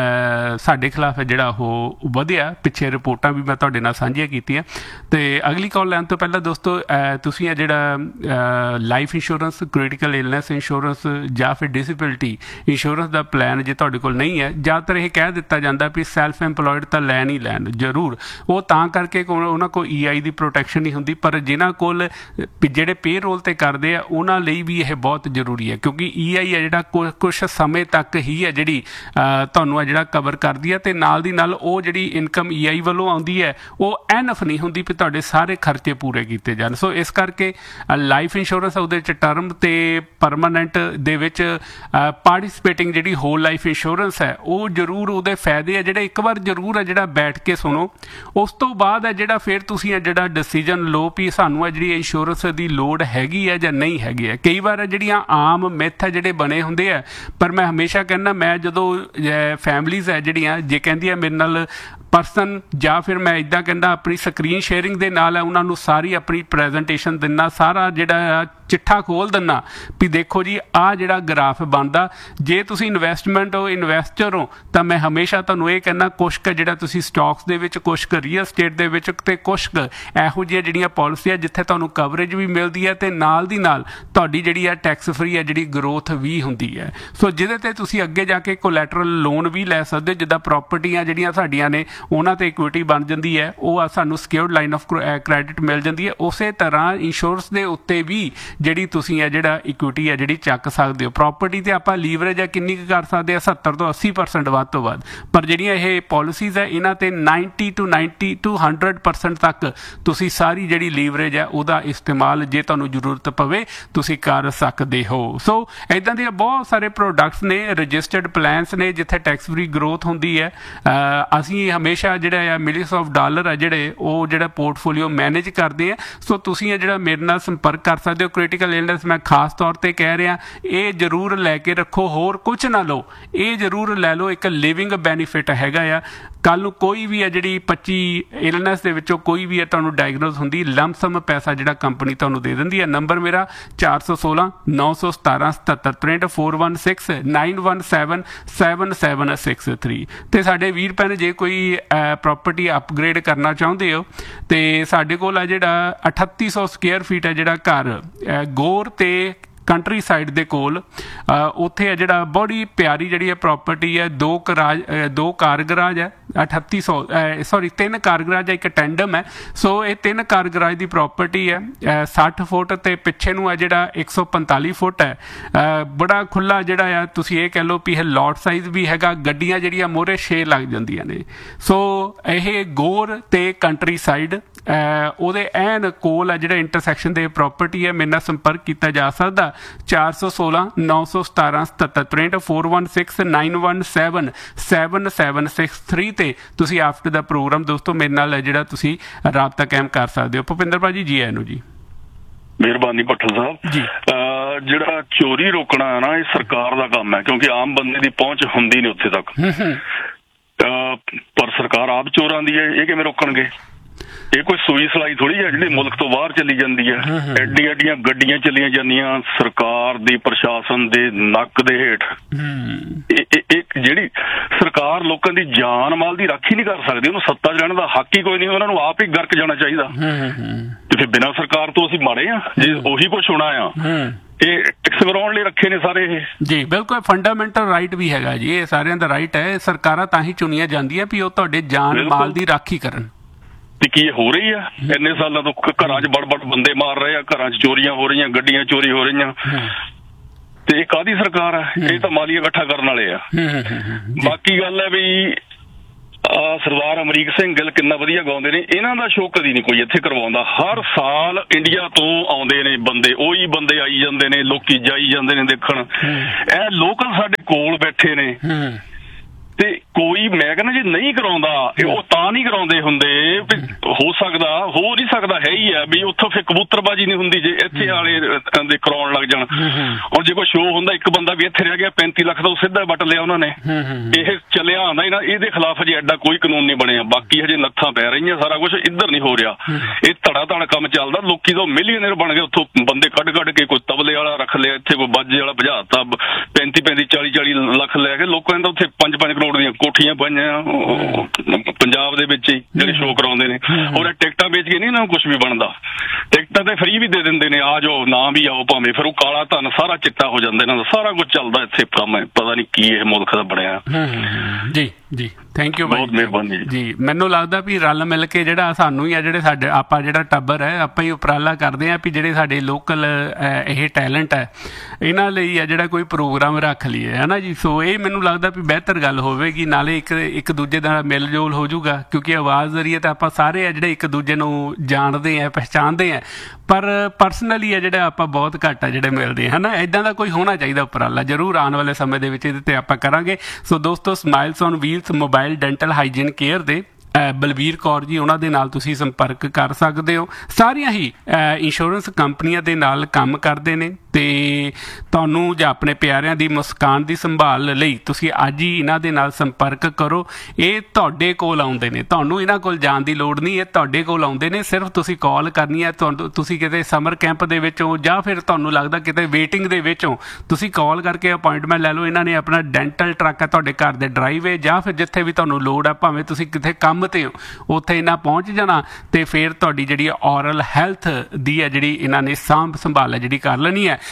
ਸਾਡੇ ਖਿਲਾਫ ਹੈ ਜਿਹੜਾ ਉਹ ਵਧਿਆ। ਪਿੱਛੇ ਰਿਪੋਰਟਾਂ ਵੀ ਮੈਂ ਤੁਹਾਡੇ ਨਾਲ ਸਾਂਝੀਆਂ ਕੀਤੀਆਂ। ਤੇ ਅਗਲੀ ਕਾਲ ਲੈਣ ਤੋਂ ਪਹਿਲਾਂ ਦੋਸਤੋ ਤੁਸੀਂ ਇਹ ਜਿਹੜਾ life insurance, critical illness insurance ਜਾਂ ਫਿਰ ਡਿਸੇਬਿਲਿਟੀ ਇੰਸ਼ੋਰੈਂਸ ਦਾ ਪਲਾਨ ਜੇ ਤੁਹਾਡੇ ਕੋਲ ਨਹੀਂ ਹੈ, ਜ਼ਿਆਦਾਤਰ ਇਹ ਕਹਿ ਦਿੱਤਾ ਜਾਂਦਾ ਵੀ ਸੈਲਫ ਐਮਪਲੋਇਡ ਤਾਂ ਲੈਣ ਹੀ ਲੈਣ ਜ਼ਰੂਰ। ਉਹ ਤਾਂ ਕਰਕੇ ਉਹਨਾਂ ਕੋਲ ਈ ਆਈ ਦੀ ਪ੍ਰੋਟੈਕਸ਼ਨ ਨਹੀਂ ਹੁੰਦੀ, ਪਰ ਜਿਨ੍ਹਾਂ ਕੋਲ ਜਿਹੜੇ ਪੇ ਰੋਲ 'ਤੇ ਕਰਦੇ ਆ ਉਹਨਾਂ ਲਈ ਵੀ ਇਹ ਬਹੁਤ ਜ਼ਰੂਰੀ ਹੈ, ਕਿਉਂਕਿ ਈ ਆਈ ਹੈ ਜਿਹੜਾ ਕੁ ਕੁਛ ਸਮੇਂ ਤੱਕ ਹੀ ਹੈ ਜਿਹੜੀ ਤੁਹਾਨੂੰ ਆ ਜਿਹੜਾ ਕਵਰ ਕਰਦੀ ਹੈ, ਅਤੇ ਨਾਲ ਦੀ ਨਾਲ ਉਹ ਜਿਹੜੀ ਇਨਕਮ ਈ ਆਈ ਵੱਲੋਂ ਆਉਂਦੀ ਹੈ ਉਹ ਐਨਫ ਨਹੀਂ ਹੁੰਦੀ ਵੀ ਤੁਹਾਡੇ ਸਾਰੇ ਖਰਚੇ ਪੂਰੇ ਕੀਤੇ ਜਾਣ। ਸੋ ਇਸ ਕਰਕੇ ਲਾਈਫ ਇੰਸ਼ੋਰੈਂਸ ਉਹਦੇ 'ਚ ਟਰਮ ਅਤੇ ਪਰਮਾਨੈਂਟ ਦੇ ਵਿੱਚ ਪਾਰਟੀਸਪੇਟਿੰਗ ਜਿਹੜੀ ਹੋਲ ਲਾਈਫ ਇੰਸ਼ੋਰੈਂਸ ਹੈ ਉਹ ਜ਼ਰੂਰ ਉਹਦੇ ਫਾਇਦੇ ਆ ਜਿਹੜੇ ਇੱਕ ਵਾਰ ਜ਼ਰੂਰ ਹੈ ਜਿਹੜਾ ਬੈਠ ਕੇ ਸੁਣੋ। ਉਸ ਤੋਂ ਬਾਅਦ ਹੈ ਜਿਹੜਾ ਫਿਰ ਤੁਸੀਂ ਹੈ ਜਿਹੜਾ ਡਿਸੀਜਨ ਲਓ ਵੀ ਸਾਨੂੰ ਹੈ ਜਿਹੜੀ ਇੰਸ਼ੋਰੈਂਸ ਦੀ ਲੋੜ ਹੈਗੀ ਹੈ ਜਾਂ ਨਹੀਂ ਹੈਗੀ ਹੈ। ਕਈ ਵਾਰ ਜਿਹੜੀਆਂ ਆਮ ਮਿੱਥ ਹੈ ਜਿਹੜੇ ਬਣੇ ਹੁੰਦੇ ਆ, ਪਰ ਮੈਂ ਹਮੇਸ਼ਾ ਕਹਿੰਦਾ ਮੈਂ ਜਦੋਂ ਫੈਮਲੀਜ਼ ਹੈ ਜਿਹੜੀਆਂ ਜੇ ਕਹਿੰਦੀਆਂ ਮੇਰੇ ਨਾਲ ਪਰਸਨ ਜਾਂ ਫਿਰ ਮੈਂ ਇੱਦਾਂ ਕਹਿੰਦਾ ਆਪਣੀ ਸਕਰੀਨ ਸ਼ੇਅਰਿੰਗ ਦੇ ਨਾਲ ਹੈ ਉਹਨਾਂ ਨੂੰ ਸਾਰੀ ਆਪਣੀ ਪ੍ਰੈਜੈਂਟੇਸ਼ਨ ਦਿੰਦਾ, ਸਾਰਾ ਜਿਹੜਾ ਚਿੱਠਾ ਖੋਲ੍ਹ ਦਿੰਦਾ ਵੀ ਦੇਖੋ ਜੀ ਆਹ ਜਿਹੜਾ ਗ੍ਰਾਫ ਬਣਦਾ। ਜੇ ਤੁਸੀਂ ਇਨਵੈਸਟਮੈਂਟ ਹੋ, ਇਨਵੈਸਟਰ ਹੋ, ਤਾਂ ਮੈਂ ਹਮੇਸ਼ਾ ਤੁਹਾਨੂੰ ਇਹ ਕਹਿੰਦਾ ਕੁਛ ਕੁ ਜਿਹੜਾ ਤੁਸੀਂ ਸਟਾਕਸ ਦੇ ਵਿੱਚ, ਕੁਛ ਕੁ ਰੀਅਲ ਸਟੇਟ ਦੇ ਵਿੱਚ, ਅਤੇ ਕੁਛ ਕੁ ਇਹੋ ਜਿਹੀਆਂ ਜਿਹੜੀਆਂ ਪਾਲਿਸੀਆਂ ਜਿੱਥੇ ਤੁਹਾਨੂੰ ਕਵਰੇਜ ਵੀ ਮਿਲਦੀ ਹੈ ਅਤੇ ਨਾਲ ਦੀ ਨਾਲ ਤੁਹਾਡੀ ਜਿਹੜੀ ਹੈ ਟੈਕਸ ਫਰੀ ਹੈ ਜਿਹੜੀ ਗਰੋਥ ਵੀ ਹੁੰਦੀ ਹੈ। ਸੋ ਜਿਹਦੇ 'ਤੇ ਤੁਸੀਂ ਅੱਗੇ ਜਾ ਕੇ ਕੋਲੈਟਰਲ ਲੋਨ ਵੀ ਲੈ ਸਕਦੇ ਹੋ, ਜਿੱਦਾਂ ਪ੍ਰਾਪਰਟੀਆਂ ਜਿਹੜੀਆਂ ਸਾਡੀਆਂ ਨੇ ਉਹਨਾਂ 'ਤੇ ਇਕੁਇਟੀ ਬਣ ਜਾਂਦੀ ਹੈ, ਉਹ ਸਾਨੂੰ ਸਿਕਿਉਰਡ ਲਾਈਨ ਆਫ ਕ੍ਰੈਡਿਟ ਮਿਲ ਜਾਂਦੀ ਹੈ। ਉਸੇ ਤਰ੍ਹਾਂ ਇੰਸ਼ੋਰੈਂਸ ਦੇ ਉੱਤੇ ਵੀ ਜਿਹੜੀ ਤੁਸੀਂ ਹੈ ਜਿਹੜਾ ਇਕੁਇਟੀ ਹੈ ਜਿਹੜੀ ਚੱਕ ਸਕਦੇ ਹੋ। ਪ੍ਰੋਪਰਟੀ ਤੇ ਆਪਾਂ ਲੀਵਰੇਜ ਹੈ ਕਿੰਨੀ ਕੁ ਕਰ ਸਕਦੇ ਆ, ਸੱਤਰ ਤੋਂ ਅੱਸੀ ਪਰਸੈਂਟ ਵੱਧ ਤੋਂ ਵੱਧ, ਪਰ ਜਿਹੜੀਆਂ ਇਹ ਪਾਲਿਸੀਜ਼ ਹੈ ਇਹਨਾਂ ਤੇ ninety two ninety two hundred percent ਤੱਕ ਤੁਸੀਂ ਸਾਰੀ ਜਿਹੜੀ ਲੀਵਰੇਜ ਹੈ ਉਹਦਾ ਇਸਤੇਮਾਲ ਜੇ ਤੁਹਾਨੂੰ ਜ਼ਰੂਰਤ ਪਵੇ ਤੁਸੀਂ ਕਰ ਸਕਦੇ ਹੋ। ਸੋ ਇੱਦਾਂ ਦੀਆਂ ਬਹੁਤ ਸਾਰੇ ਪ੍ਰੋਡਕਟਸ ਨੇ, ਰਜਿਸਟਰਡ ਪਲਾਨਸ ਨੇ ਜਿੱਥੇ ਟੈਕਸ ਫਰੀ ਗਰੋਥ ਹੁੰਦੀ ਹੈ। ਅਸੀਂ ਹਮੇਸ਼ਾ ਜਿਹੜਾ ਆ ਮਿਲੀਅਨਸ ਆਫ ਡਾਲਰ ਆ ਜਿਹੜੇ ਉਹ ਜਿਹੜਾ ਪੋਰਟਫੋਲੀਓ ਮੈਨੇਜ ਕਰਦੇ ਆ। ਸੋ ਤੁਸੀਂ ਇਹ ਜਿਹੜਾ ਮੇਰੇ ਨਾਲ ਸੰਪਰਕ ਕਰ ਸਕਦੇ ਹੋ। ਕ੍ਰਿਟੀਕਲ ਇਲਨੈਸ ਮੈਂ ਖਾਸ ਤੌਰ ਤੇ ਕਹਿ ਰਿਹਾ, ਇਹ ਜ਼ਰੂਰ ਲੈ ਕੇ ਰੱਖੋ, ਹੋਰ ਕੁਝ ਨਾ ਲਓ, ਇਹ ਜ਼ਰੂਰ ਲੈ ਲਓ, ਇੱਕ ਲਿਵਿੰਗ ਬੈਨੀਫਿਟ ਹੈਗਾ ਆ। ਕੱਲ ਨੂੰ ਕੋਈ ਵੀ ਹੈ ਜਿਹੜੀ ਪੱਚੀ ਇਲਨੈਸ ਦੇ ਵਿੱਚੋਂ ਕੋਈ ਵੀ ਹੈ ਤੁਹਾਨੂੰ ਡਾਇਗਨੋਸ ਹੁੰਦੀ, ਲੰਮਸਮ ਪੈਸਾ ਜਿਹੜਾ ਕੰਪਨੀ ਤੁਹਾਨੂੰ ਦੇ ਦਿੰਦੀ ਹੈ। ਨੰਬਰ ਮੇਰਾ ਚਾਰ ਸੌ ਸੋਲਾਂ ਨੌ ਸੌ ਸਤਾਰਾਂ ਸਤੱਤਰ ਤ੍ਰੇਂਹਠ four one six nine one seven seven seven six three. ਅਤੇ ਸਾਡੇ ਵੀਰ ਭੈਣ ਜੇ ਕੋਈ ਪ੍ਰੋਪਰਟੀ ਅਪਗ੍ਰੇਡ ਕਰਨਾ ਚਾਹੁੰਦੇ ਹੋ ਅਤੇ ਸਾਡੇ ਕੋਲ ਆ ਜਿਹੜਾ ਅਠੱਤੀ ਸੌ ਸਕੁਅਰ ਫੀਟ ਹੈ ਜਿਹੜਾ ਘਰ ਗੌਰ ਅਤੇ ਕੰਟਰੀ ਸਾਈਡ ਦੇ ਕੋਲ ਉੱਥੇ ਹੈ ਜਿਹੜਾ ਬੜੀ ਪਿਆਰੀ ਜਿਹੜੀ ਹੈ ਪ੍ਰੋਪਰਟੀ ਹੈ। ਦੋ ਕਰਾਜ ਦੋ ਕਾਰ ਗਰਾਜ ਹੈ, ਅਠੱਤੀ ਸੌ ਸੌਰੀ ਤਿੰਨ ਕਾਰ ਗਰਾਜ ਹੈ, ਇੱਕ ਟੈਂਡਮ ਹੈ। ਸੋ ਇਹ ਤਿੰਨ ਕਾਰ ਗਰਾਜ ਦੀ ਪ੍ਰੋਪਰਟੀ ਹੈ, ਸੱਠ ਫੁੱਟ ਅਤੇ ਪਿੱਛੇ ਨੂੰ ਹੈ ਜਿਹੜਾ ਇੱਕ ਸੌ ਪੰਤਾਲੀ ਫੁੱਟ ਹੈ। ਬੜਾ ਖੁੱਲ੍ਹਾ ਜਿਹੜਾ ਆ ਤੁਸੀਂ ਇਹ ਕਹਿ ਲਓ ਵੀ ਇਹ ਲੋਟ ਸਾਈਜ਼ ਵੀ ਹੈਗਾ, ਗੱਡੀਆਂ ਜਿਹੜੀਆਂ ਮੋਹਰੇ ਛੇ ਲੱਗ ਜਾਂਦੀਆਂ ਨੇ। ਸੋ ਇਹ ਗੌਰ ਅਤੇ ਕੰਟਰੀ ਸਾਈਡ ਉਹਦੇ ਐਨ ਕੋਲ ਹੈ ਜਿਹੜਾ ਇੰਟਰਸੈਕਸ਼ਨ ਦੇ ਪ੍ਰੋਪਰਟੀ ਹੈ। ਮੇਰੇ ਨਾਲ ਸੰਪਰਕ ਕੀਤਾ ਜਾ ਸਕਦਾ ਚਾਰ ਸੌ ਸੋਲਾਂ ਨੌ ਸੌ ਸਤਾਰਾਂ ਸਤੱਤਰ ਤ੍ਰੇਂਹਠ four one six nine one seven seven seven six three ਤੇ ਤੁਸੀਂ ਆਫਟਰ ਦਾ ਪ੍ਰੋਗਰਾਮ ਦੋਸਤੋ ਮੇਰੇ ਨਾਲ ਜਿਹੜਾ ਤੁਸੀਂ ਰਾਬਤਾ ਕਾਇਮ ਕਰ ਸਕਦੇ ਹੋ। ਭੁਪਿੰਦਰ ਭਾਜੀ ਜੀ ਆਇਆਂ ਨੂੰ ਜੀ। ਮਿਹਰਬਾਨੀ ਭੱਠਲ ਸਾਹਿਬ ਜੀ। ਜਿਹੜਾ ਚੋਰੀ ਰੋਕਣਾ ਹੈ ਨਾ ਇਹ ਸਰਕਾਰ ਦਾ ਕੰਮ ਹੈ, ਕਿਉਂਕਿ ਆਮ ਬੰਦੇ ਦੀ ਪਹੁੰਚ ਹੁੰਦੀ ਨਹੀਂ ਉੱਥੇ ਤੱਕ। ਪਰ ਸਰਕਾਰ ਆਪ ਚੋਰਾਂ ਦੀ ਹੈ, ਇਹ ਕਿਵੇਂ ਰੋਕਣਗੇ? ਇਹ ਕੋਈ ਸੂਈ ਸਲਾਈ ਥੋੜੀ ਹੈ ਜਿਹੜੀ ਮੁਲਕ ਤੋਂ ਬਾਹਰ ਚਲੀ ਜਾਂਦੀ ਹੈ। ਐਡੀ ਐਡੀਆਂ ਗੱਡੀਆਂ ਚੱਲੀਆਂ ਜਾਂਦੀਆਂ ਸਰਕਾਰ ਦੀ, ਪ੍ਰਸ਼ਾਸਨ ਦੇ ਨੱਕ ਦੇ ਹੇਠ। ਇੱਕ ਜਿਹੜੀ ਸਰਕਾਰ ਲੋਕਾਂ ਦੀ ਜਾਨ ਮਾਲ ਦੀ ਰਾਖੀ ਨਹੀਂ ਕਰ ਸਕਦੀ, ਉਹਨੂੰ ਸੱਤਾ ਚ ਰਹਿਣ ਦਾ ਹੱਕ ਹੀ ਕੋਈ ਨਹੀਂ, ਉਹਨਾਂ ਨੂੰ ਆਪ ਹੀ ਗਰਕ ਜਾਣਾ ਚਾਹੀਦਾ। ਤੇ ਫਿਰ ਬਿਨਾਂ ਸਰਕਾਰ ਤੋਂ ਅਸੀਂ ਮਾੜੇ ਆ ਜੇ ਉਹੀ ਕੁਛ ਹੋਣਾ ਆ। ਇਹ ਟੈਕਸ ਕਰਾਉਣ ਲਈ ਰੱਖੇ ਨੇ ਸਾਰੇ ਇਹ ਜੀ। ਬਿਲਕੁਲ ਫੰਡਾਮੈਂਟਲ ਰਾਈਟ ਵੀ ਹੈਗਾ ਜੀ, ਇਹ ਸਾਰਿਆਂ ਦਾ ਰਾਈਟ ਹੈ। ਸਰਕਾਰਾਂ ਤਾਂ ਹੀ ਚੁਣੀਆਂ ਜਾਂਦੀਆਂ ਵੀ ਉਹ ਤੁਹਾਡੇ ਜਾਨ ਮਾਲ ਦੀ ਰਾਖੀ ਕਰਨ। ਤੇ ਕੀ ਇਹ ਹੋ ਰਹੀ ਆ? ਇੰਨੇ ਸਾਲਾਂ ਤੋਂ ਘਰਾਂ 'ਚ ਬੜ ਬੜ ਬੰਦੇ ਮਾਰ ਰਹੇ ਆ, ਘਰਾਂ 'ਚ ਚੋਰੀਆਂ ਹੋ ਰਹੀਆਂ, ਗੱਡੀਆਂ ਚੋਰੀ ਹੋ ਰਹੀਆਂ। ਤੇ ਇਹ ਕਾਹਦੀ ਸਰਕਾਰ ਆ? ਇਹ ਤਾਂ ਮਾਲੀਆ ਇਕੱਠਾ ਕਰਨ ਵਾਲੇ ਆ। ਬਾਕੀ ਗੱਲ ਹੈ ਵੀ ਸਰਦਾਰ ਅਮਰੀਕ ਸਿੰਘ ਗਿੱਲ ਕਿੰਨਾ ਵਧੀਆ ਗਾਉਂਦੇ ਨੇ, ਇਹਨਾਂ ਦਾ ਸ਼ੋਅ ਕਦੀ ਨਹੀਂ ਕੋਈ ਇੱਥੇ ਕਰਵਾਉਂਦਾ। ਹਰ ਸਾਲ ਇੰਡੀਆ ਤੋਂ ਆਉਂਦੇ ਨੇ ਬੰਦੇ, ਉਹੀ ਬੰਦੇ ਆਈ ਜਾਂਦੇ ਨੇ, ਲੋਕੀ ਜਾਈ ਜਾਂਦੇ ਨੇ ਦੇਖਣ। ਇਹ ਲੋਕਲ ਸਾਡੇ ਕੋਲ ਬੈਠੇ ਨੇ ਤੇ ਕੋਈ ਮੈਂ ਕਹਿੰਦਾ ਜੇ ਨਹੀਂ ਕਰਾਉਂਦਾ ਉਹ ਤਾਂ ਨਹੀਂ ਕਰਾਉਂਦੇ ਹੁੰਦੇ। ਹੋ ਸਕਦਾ ਹੋ ਨਹੀਂ ਸਕਦਾ ਹੈ ਹੀ ਆ ਵੀ ਉੱਥੋਂ ਫਿਰ ਕਬੂਤਰਬਾਜੀ ਨਹੀਂ ਹੁੰਦੀ ਜੇ ਇੱਥੇ ਵਾਲੇ ਦੇ ਕਰਾਉਣ ਲੱਗ ਜਾਣ। ਔਰ ਜੇ ਕੋਈ ਸ਼ੋਅ ਹੁੰਦਾ ਇੱਕ ਬੰਦਾ ਵੀ ਇੱਥੇ ਰਹਿ ਗਿਆ ਪੈਂਤੀ ਲੱਖ ਦਾ ਉਹ ਸਿੱਧਾ ਵੱਟ ਲਿਆ ਉਹਨਾਂ ਨੇ। ਇਹ ਚੱਲਿਆ ਆਉਂਦਾ ਇਹਨਾਂ ਇਹਦੇ ਖਿਲਾਫ ਹਜੇ ਐਡਾ ਕੋਈ ਕਾਨੂੰਨ ਨਹੀਂ ਬਣਿਆ। ਬਾਕੀ ਹਜੇ ਨੱਥਾਂ ਪੈ ਰਹੀਆਂ, ਸਾਰਾ ਕੁਛ ਇੱਧਰ ਨਹੀਂ ਹੋ ਰਿਹਾ। ਇਹ ਧੜਾ ਧੜ ਕੰਮ ਚੱਲਦਾ। ਲੋਕੀ ਤਾਂ ਮਿਲੀਅਨਰ ਬਣ ਗਏ, ਉੱਥੋਂ ਬੰਦੇ ਕੱਢ ਕੱਢ ਕੇ ਕੋਈ ਤਬਲੇ ਵਾਲਾ ਰੱਖ ਲਿਆ, ਇੱਥੇ ਕੋਈ ਬਾਜੇ ਵਾਲਾ ਭਜਾਤਾ, ਪੈਂਤੀ ਪੈਂਤੀ ਚਾਲੀ ਚਾਲੀ ਲੱਖ ਲੈ ਕੇ ਲੋਕਾਂ ਨੇ ਤਾਂ ਉੱਥੇ ਪੰਜ ਪੰਜ ਕਰੋੜ ਦੀਆਂ ਕੋਠੀਆਂ ਪਾਈਆਂ ਪੰਜਾਬ ਦੇ ਵਿੱਚ ਹੀ ਜਿਹੜੇ ਸ਼ੋਅ ਕਰਾਉਂਦੇ ਨੇ। ਔਰ ਟਿਕਟਾਂ ਵੇਚ ਕੇ ਨਹੀਂ ਨਾ ਕੁਛ ਵੀ ਬਣਦਾ। ਟਿਕਟਾਂ ਤੇ ਫਰੀ ਵੀ ਦੇ ਦਿੰਦੇ ਨੇ, ਆ ਜਾਓ ਨਾ ਵੀ ਆਓ ਭਾਵੇਂ, ਫਿਰ ਉਹ ਕਾਲਾ ਧਨ ਸਾਰਾ ਚਿੱਟਾ ਹੋ ਜਾਂਦਾ ਇਹਨਾਂ ਦਾ। ਸਾਰਾ ਕੁਝ ਚੱਲਦਾ ਇੱਥੇ ਕੰਮ ਹੈ, ਪਤਾ ਨਹੀਂ ਕੀ ਇਹ ਮੁਲਕ ਦਾ ਬਣਿਆ। ਜੀ ਜੀ ਥੈਂਕ ਯੂ ਬਹੁਤ ਮਿਹਰਬਾਨੀ ਜੀ। ਮੈਨੂੰ ਲੱਗਦਾ ਵੀ ਰਲ ਮਿਲ ਕੇ ਜਿਹੜਾ ਸਾਨੂੰ ਹੀ ਆ ਜਿਹੜੇ ਸਾਡੇ ਆਪਾਂ ਜਿਹੜਾ ਟੱਬਰ ਹੈ ਆਪਾਂ ਹੀ ਉਪਰਾਲਾ ਕਰਦੇ ਹਾਂ ਵੀ ਜਿਹੜੇ ਸਾਡੇ ਲੋਕਲ ਇਹ ਟੈਲੈਂਟ ਹੈ ਇਹਨਾਂ ਲਈ ਆ ਜਿਹੜਾ ਕੋਈ ਪ੍ਰੋਗਰਾਮ ਰੱਖ ਲਈਏ ਹੈ ਨਾ ਜੀ। ਸੋ ਇਹ ਮੈਨੂੰ ਲੱਗਦਾ ਵੀ ਬਿਹਤਰ ਗੱਲ ਹੋਵੇਗੀ, ਨਾਲੇ ਇੱਕ ਇੱਕ ਦੂਜੇ ਦਾ ਮੇਲ ਜੋਲ ਹੋ ਜਾਊਗਾ ਕਿਉਂਕਿ ਆਵਾਜ਼ ਜ਼ਰੀਏ ਤਾਂ ਆਪਾਂ ਸਾਰੇ ਆ ਜਿਹੜੇ ਇੱਕ ਦੂਜੇ ਨੂੰ ਜਾਣਦੇ ਆ ਪਹਿਚਾਣਦੇ ਆ, ਪਰ ਪਰਸਨਲੀ ਆ ਜਿਹੜਾ ਆਪਾਂ ਬਹੁਤ ਘੱਟ ਆ ਜਿਹੜੇ ਮਿਲਦੇ ਆ ਹੈ ਨਾ। ਇੱਦਾਂ ਦਾ ਕੋਈ ਹੋਣਾ ਚਾਹੀਦਾ ਉਪਰਾਲਾ, ਜ਼ਰੂਰ ਆਉਣ ਵਾਲੇ ਸਮੇਂ ਦੇ ਵਿੱਚ ਇਹਦੇ 'ਤੇ ਆਪਾਂ ਕਰਾਂਗੇ। ਸੋ ਦੋਸਤੋ smiles on wheels mobile dental hygiene care ਦੇ ਬਲਬੀਰ ਕੌਰ ਜੀ ਉਹਨਾਂ ਦੇ ਨਾਲ ਤੁਸੀਂ ਸੰਪਰਕ ਕਰ ਸਕਦੇ ਹੋ। ਸਾਰੀਆਂ ਹੀ ਇੰਸ਼ੋਰੈਂਸ ਕੰਪਨੀਆਂ ਦੇ ਨਾਲ ਕੰਮ ਕਰਦੇ ਨੇ ਅਤੇ ਤੁਹਾਨੂੰ ਜਾਂ ਆਪਣੇ ਪਿਆਰਿਆਂ ਦੀ ਮੁਸਕਾਨ ਦੀ ਸੰਭਾਲ ਲਈ ਤੁਸੀਂ ਅੱਜ ਹੀ ਇਹਨਾਂ ਦੇ ਨਾਲ ਸੰਪਰਕ ਕਰੋ। ਇਹ ਤੁਹਾਡੇ ਕੋਲ ਆਉਂਦੇ ਨੇ, ਤੁਹਾਨੂੰ ਇਹਨਾਂ ਕੋਲ ਜਾਣ ਦੀ ਲੋੜ ਨਹੀਂ, ਇਹ ਤੁਹਾਡੇ ਕੋਲ ਆਉਂਦੇ ਨੇ। ਸਿਰਫ ਤੁਸੀਂ ਕਾਲ ਕਰਨੀ ਹੈ। ਤੁਹਾਨੂੰ ਤੁਸੀਂ ਕਿਤੇ ਸਮਰ ਕੈਂਪ ਦੇ ਵਿੱਚੋਂ ਜਾਂ ਫਿਰ ਤੁਹਾਨੂੰ ਲੱਗਦਾ ਕਿਤੇ ਵੇਟਿੰਗ ਦੇ ਵਿੱਚੋਂ ਤੁਸੀਂ ਕਾਲ ਕਰਕੇ ਅਪਾਇੰਟਮੈਂਟ ਲੈ ਲਓ। ਇਹਨਾਂ ਨੇ ਆਪਣਾ ਡੈਂਟਲ ਟਰੱਕ ਹੈ ਤੁਹਾਡੇ ਘਰ ਦੇ ਡਰਾਈਵੇ ਜਾਂ ਫਿਰ ਜਿੱਥੇ ਵੀ ਤੁਹਾਨੂੰ ਲੋੜ ਹੈ, ਭਾਵੇਂ ਤੁਸੀਂ ਕਿਤੇ ਕੰਮ ਤੇ ਹੋ ਉੱਥੇ ਇਹਨਾਂ ਪਹੁੰਚ ਜਾਣਾ ਤੇ ਫਿਰ ਤੁਹਾਡੀ ਜਿਹੜੀ ਔਰਲ ਹੈਲਥ ਦੀ ਹੈ ਜਿਹੜੀ ਇਹਨਾਂ ਨੇ ਸਾਂਭ ਸੰਭਾਲ ਹੈ ਜਿਹੜੀ ਕਰ ਲੈਣੀ ਹੈ। ਸੋ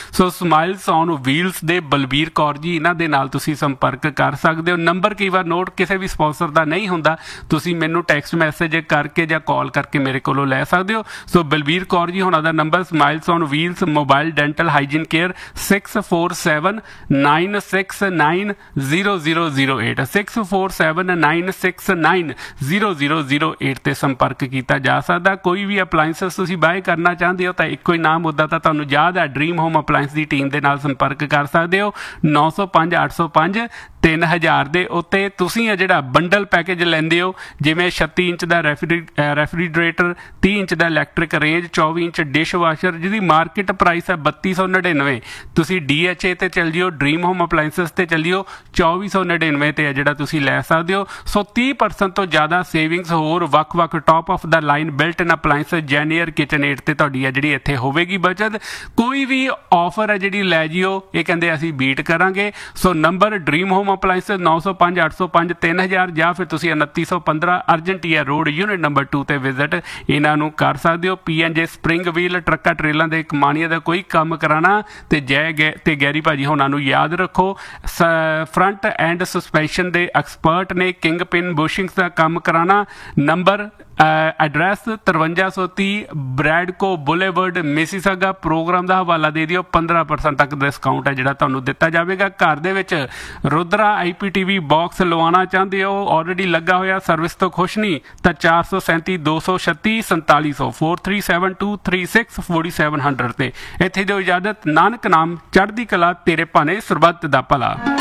ਸਮਾਈਲਸ ਔਨ ਵੀਲਸ ਦੇ ਬਲਬੀਰ ਕੌਰ ਜੀ, ਇਹਨਾਂ ਦੇ ਨਾਲ ਤੁਸੀਂ ਸੰਪਰਕ ਕਰ ਸਕਦੇ ਹੋ। ਨੰਬਰ ਕਈ ਵਾਰ ਨੋਟ ਕਿਸੇ ਵੀ ਸਪਾਂਸਰ ਦਾ ਨਹੀਂ ਹੁੰਦਾ, ਤੁਸੀਂ ਮੈਨੂੰ ਟੈਕਸਟ ਮੈਸੇਜ ਕਰਕੇ ਜਾਂ ਕਾਲ ਕਰਕੇ ਮੇਰੇ ਕੋਲੋਂ ਲੈ ਸਕਦੇ ਹੋ। ਸੋ ਬਲਬੀਰ ਕੌਰ ਜੀ ਹੁਣਾਂ ਦਾ number smiles on wheels mobile dental hygiene care six four seven nine six nine zero zero zero eight six four seven nine six nine zero zero zero eight ਤੇ ਸੰਪਰਕ ਕੀਤਾ ਜਾ ਸਕਦਾ। ਕੋਈ ਵੀ ਅਪਲਾਈਐਂਸਸ ਤੁਸੀਂ ਬਾਏ ਕਰਨਾ ਚਾਹੁੰਦੇ ਹੋ ਤਾਂ ਇੱਕੋ ਹੀ ਨਾਮ ਉੱਦਾਂ ਤਾਂ ਤੁਹਾਨੂੰ ਯਾਦ ਹੈ, ਡ੍ਰੀਮ ਹੋਮ ਅਪਲਾਈਐਂਸ ਦੀ ਟੀਮ ਦੇ ਨਾਲ ਸੰਪਰਕ ਕਰ ਸਕਦੇ ਹੋ। ਨੌ ਸੌ ਪੰਜ ਅੱਠ ਸੌ ਪੰਜ ਤਿੰਨ ਹਜ਼ਾਰ ਦੇ ਉੱਤੇ ਤੁਸੀਂ ਆ ਜਿਹੜਾ ਬੰਡਲ ਪੈਕੇਜ ਲੈਂਦੇ ਹੋ, ਜਿਵੇਂ ਛੱਤੀ ਇੰਚ ਦਾ ਰੈਫਰੀ ਰੈਫਰੀਜਰੇਟਰ, ਤੀਹ ਇੰਚ ਦਾ ਇਲੈਕਟ੍ਰਿਕ ਰੇਂਜ, ਚੌਵੀ ਇੰਚ ਡਿਸ਼ ਵਾਸ਼ਰ ਜਿਹਦੀ ਮਾਰਕੀਟ ਪ੍ਰਾਈਸ ਹੈ ਬੱਤੀ ਸੌ ਨੜਿਨਵੇਂ, ਤੁਸੀਂ ਡੀ ਐਚ ਏ ਤੇ ਚੱਲ ਜਿਓ, ਡ੍ਰੀਮ ਹੋਮ ਅਪਲਾਈਐਂਸਸ ਤੇ ਚੱਲ ਜਿਓ, ਚੌਵੀ ਸੌ ਨੜਿਨਵੇਂ ਤੇ ਆ ਜਿਹੜਾ ਤੁਸੀਂ ਲੈ ਸਕਦੇ ਹੋ। ਸੋ ਤੀਹ ਪਰਸੈਂਟ ਤੋਂ ਜ਼ਿਆਦਾ ਸੇਵਿੰਗਸ ਹੋਰ ਵੱਖ-ਵੱਖ top of the line built in ਅਪਲਾਈਐਂਸ ਜੈਨੀਅਰ kitchen aid ਤੇ ਤੁਹਾਡੀ ਆ ਜਿਹੜੀ ਇੱਥੇ ਹੋਵੇਗੀ ਬਚਤ। ਕੋਈ ਵੀ ਆਫਰ ਹੈ ਜਿਹੜੀ ਲੈ ਜਿਓ, ਇਹ ਕਹਿੰਦੇ ਅਸੀਂ ਬੀਟ ਕਰਾਂਗੇ। ਸੋ ਨੰਬਰ ਡ੍ਰੀਮ ਹੋਮ ਅਪਲਾਈਐਂਸ ਨੌ ਸੌ ਪੰਜ ਅੱਠ ਸੌ ਪੰਜ ਤਿੰਨ ਹਜ਼ਾਰ, ਜਾਂ ਫਿਰ ਤੁਸੀਂ ਉਨੱਤੀ ਸੌ ਪੰਦਰਾਂ ਅਰਜੈਂਟੀਆ ਰੋਡ ਯੂਨਿਟ ਨੰਬਰ ਟੂ ਤੇ ਵਿਜ਼ਿਟ ਇਹਨਾਂ ਨੂੰ ਕਰ ਸਕਦੇ ਹੋ। ਪੀ ਐਨ ਜੇ ਸਪਰਿੰਗ ਵੀਲ ਟਰੱਕਾਂ ਟਰੇਲਾਂ ਦੇ ਕਮਾਨੀਆਂ ਦਾ ਕੋਈ ਕੰਮ ਕਰਾਣਾ ਤੇ ਜੈ ਗੈ ਤੇ ਗੈਰੀ ਭਾਜੀ ਹੋਣਾ ਨੂੰ ਯਾਦ ਰੱਖੋ, ਫਰੰਟ ਐਂਡ ਸਸਪੈਂਸ਼ਨ ਦੇ ਐਕਸਪਰਟ ਨੇ, ਕਿੰਗ ਪਿਨ ਬੁਸ਼ਿੰਗਸ ਦਾ ਕੰਮ ਕਰਾਣਾ। ਨੰਬਰ ਐਡਰੈਸ ਤਰਵੰਜਾ ਸੌ ਤੀਹ ਬ੍ਰੈਡਕੋ ਬੁਲੇਵਰਡ ਮਿਸੀਸਾਗਾ। ਪ੍ਰੋਗਰਾਮ ਦਾ ਹਵਾਲਾ ਦੇ ਦਿਓ, ਪੰਦਰਾਂ ਪਰਸੈਂਟ ਤੱਕ ਡਿਸਕਾਊਂਟ ਹੈ ਜਿਹੜਾ ਤੁਹਾਨੂੰ ਦਿੱਤਾ ਜਾਵੇਗਾ। ਘਰ ਦੇ ਵਿੱਚ ਰੁਦਰਾ ਆਈ ਪੀ ਟੀ ਵੀ ਬਾਕਸ ਲਵਾਉਣਾ ਚਾਹੁੰਦੇ ਹੋ, ਆਲਰੇਡੀ ਲੱਗਾ ਹੋਇਆ, ਸਰਵਿਸ ਤੋਂ ਖੁਸ਼ ਨਹੀਂ ਤਾਂ ਚਾਰ ਸੌ ਸੈਂਤੀ ਦੋ ਸੌ ਛੱਤੀ ਸੰਤਾਲੀ ਸੌ four three seven two three six forty seven hundred ਤੇ ਇੱਥੇ ਦਿਓ ਇਜਾਜ਼ਤ। ਨਾਨਕ ਨਾਮ ਚੜ੍ਹਦੀ ਕਲਾ, ਤੇਰੇ ਭਾਣੇ ਸਰਬੱਤ ਦਾ ਭਲਾ।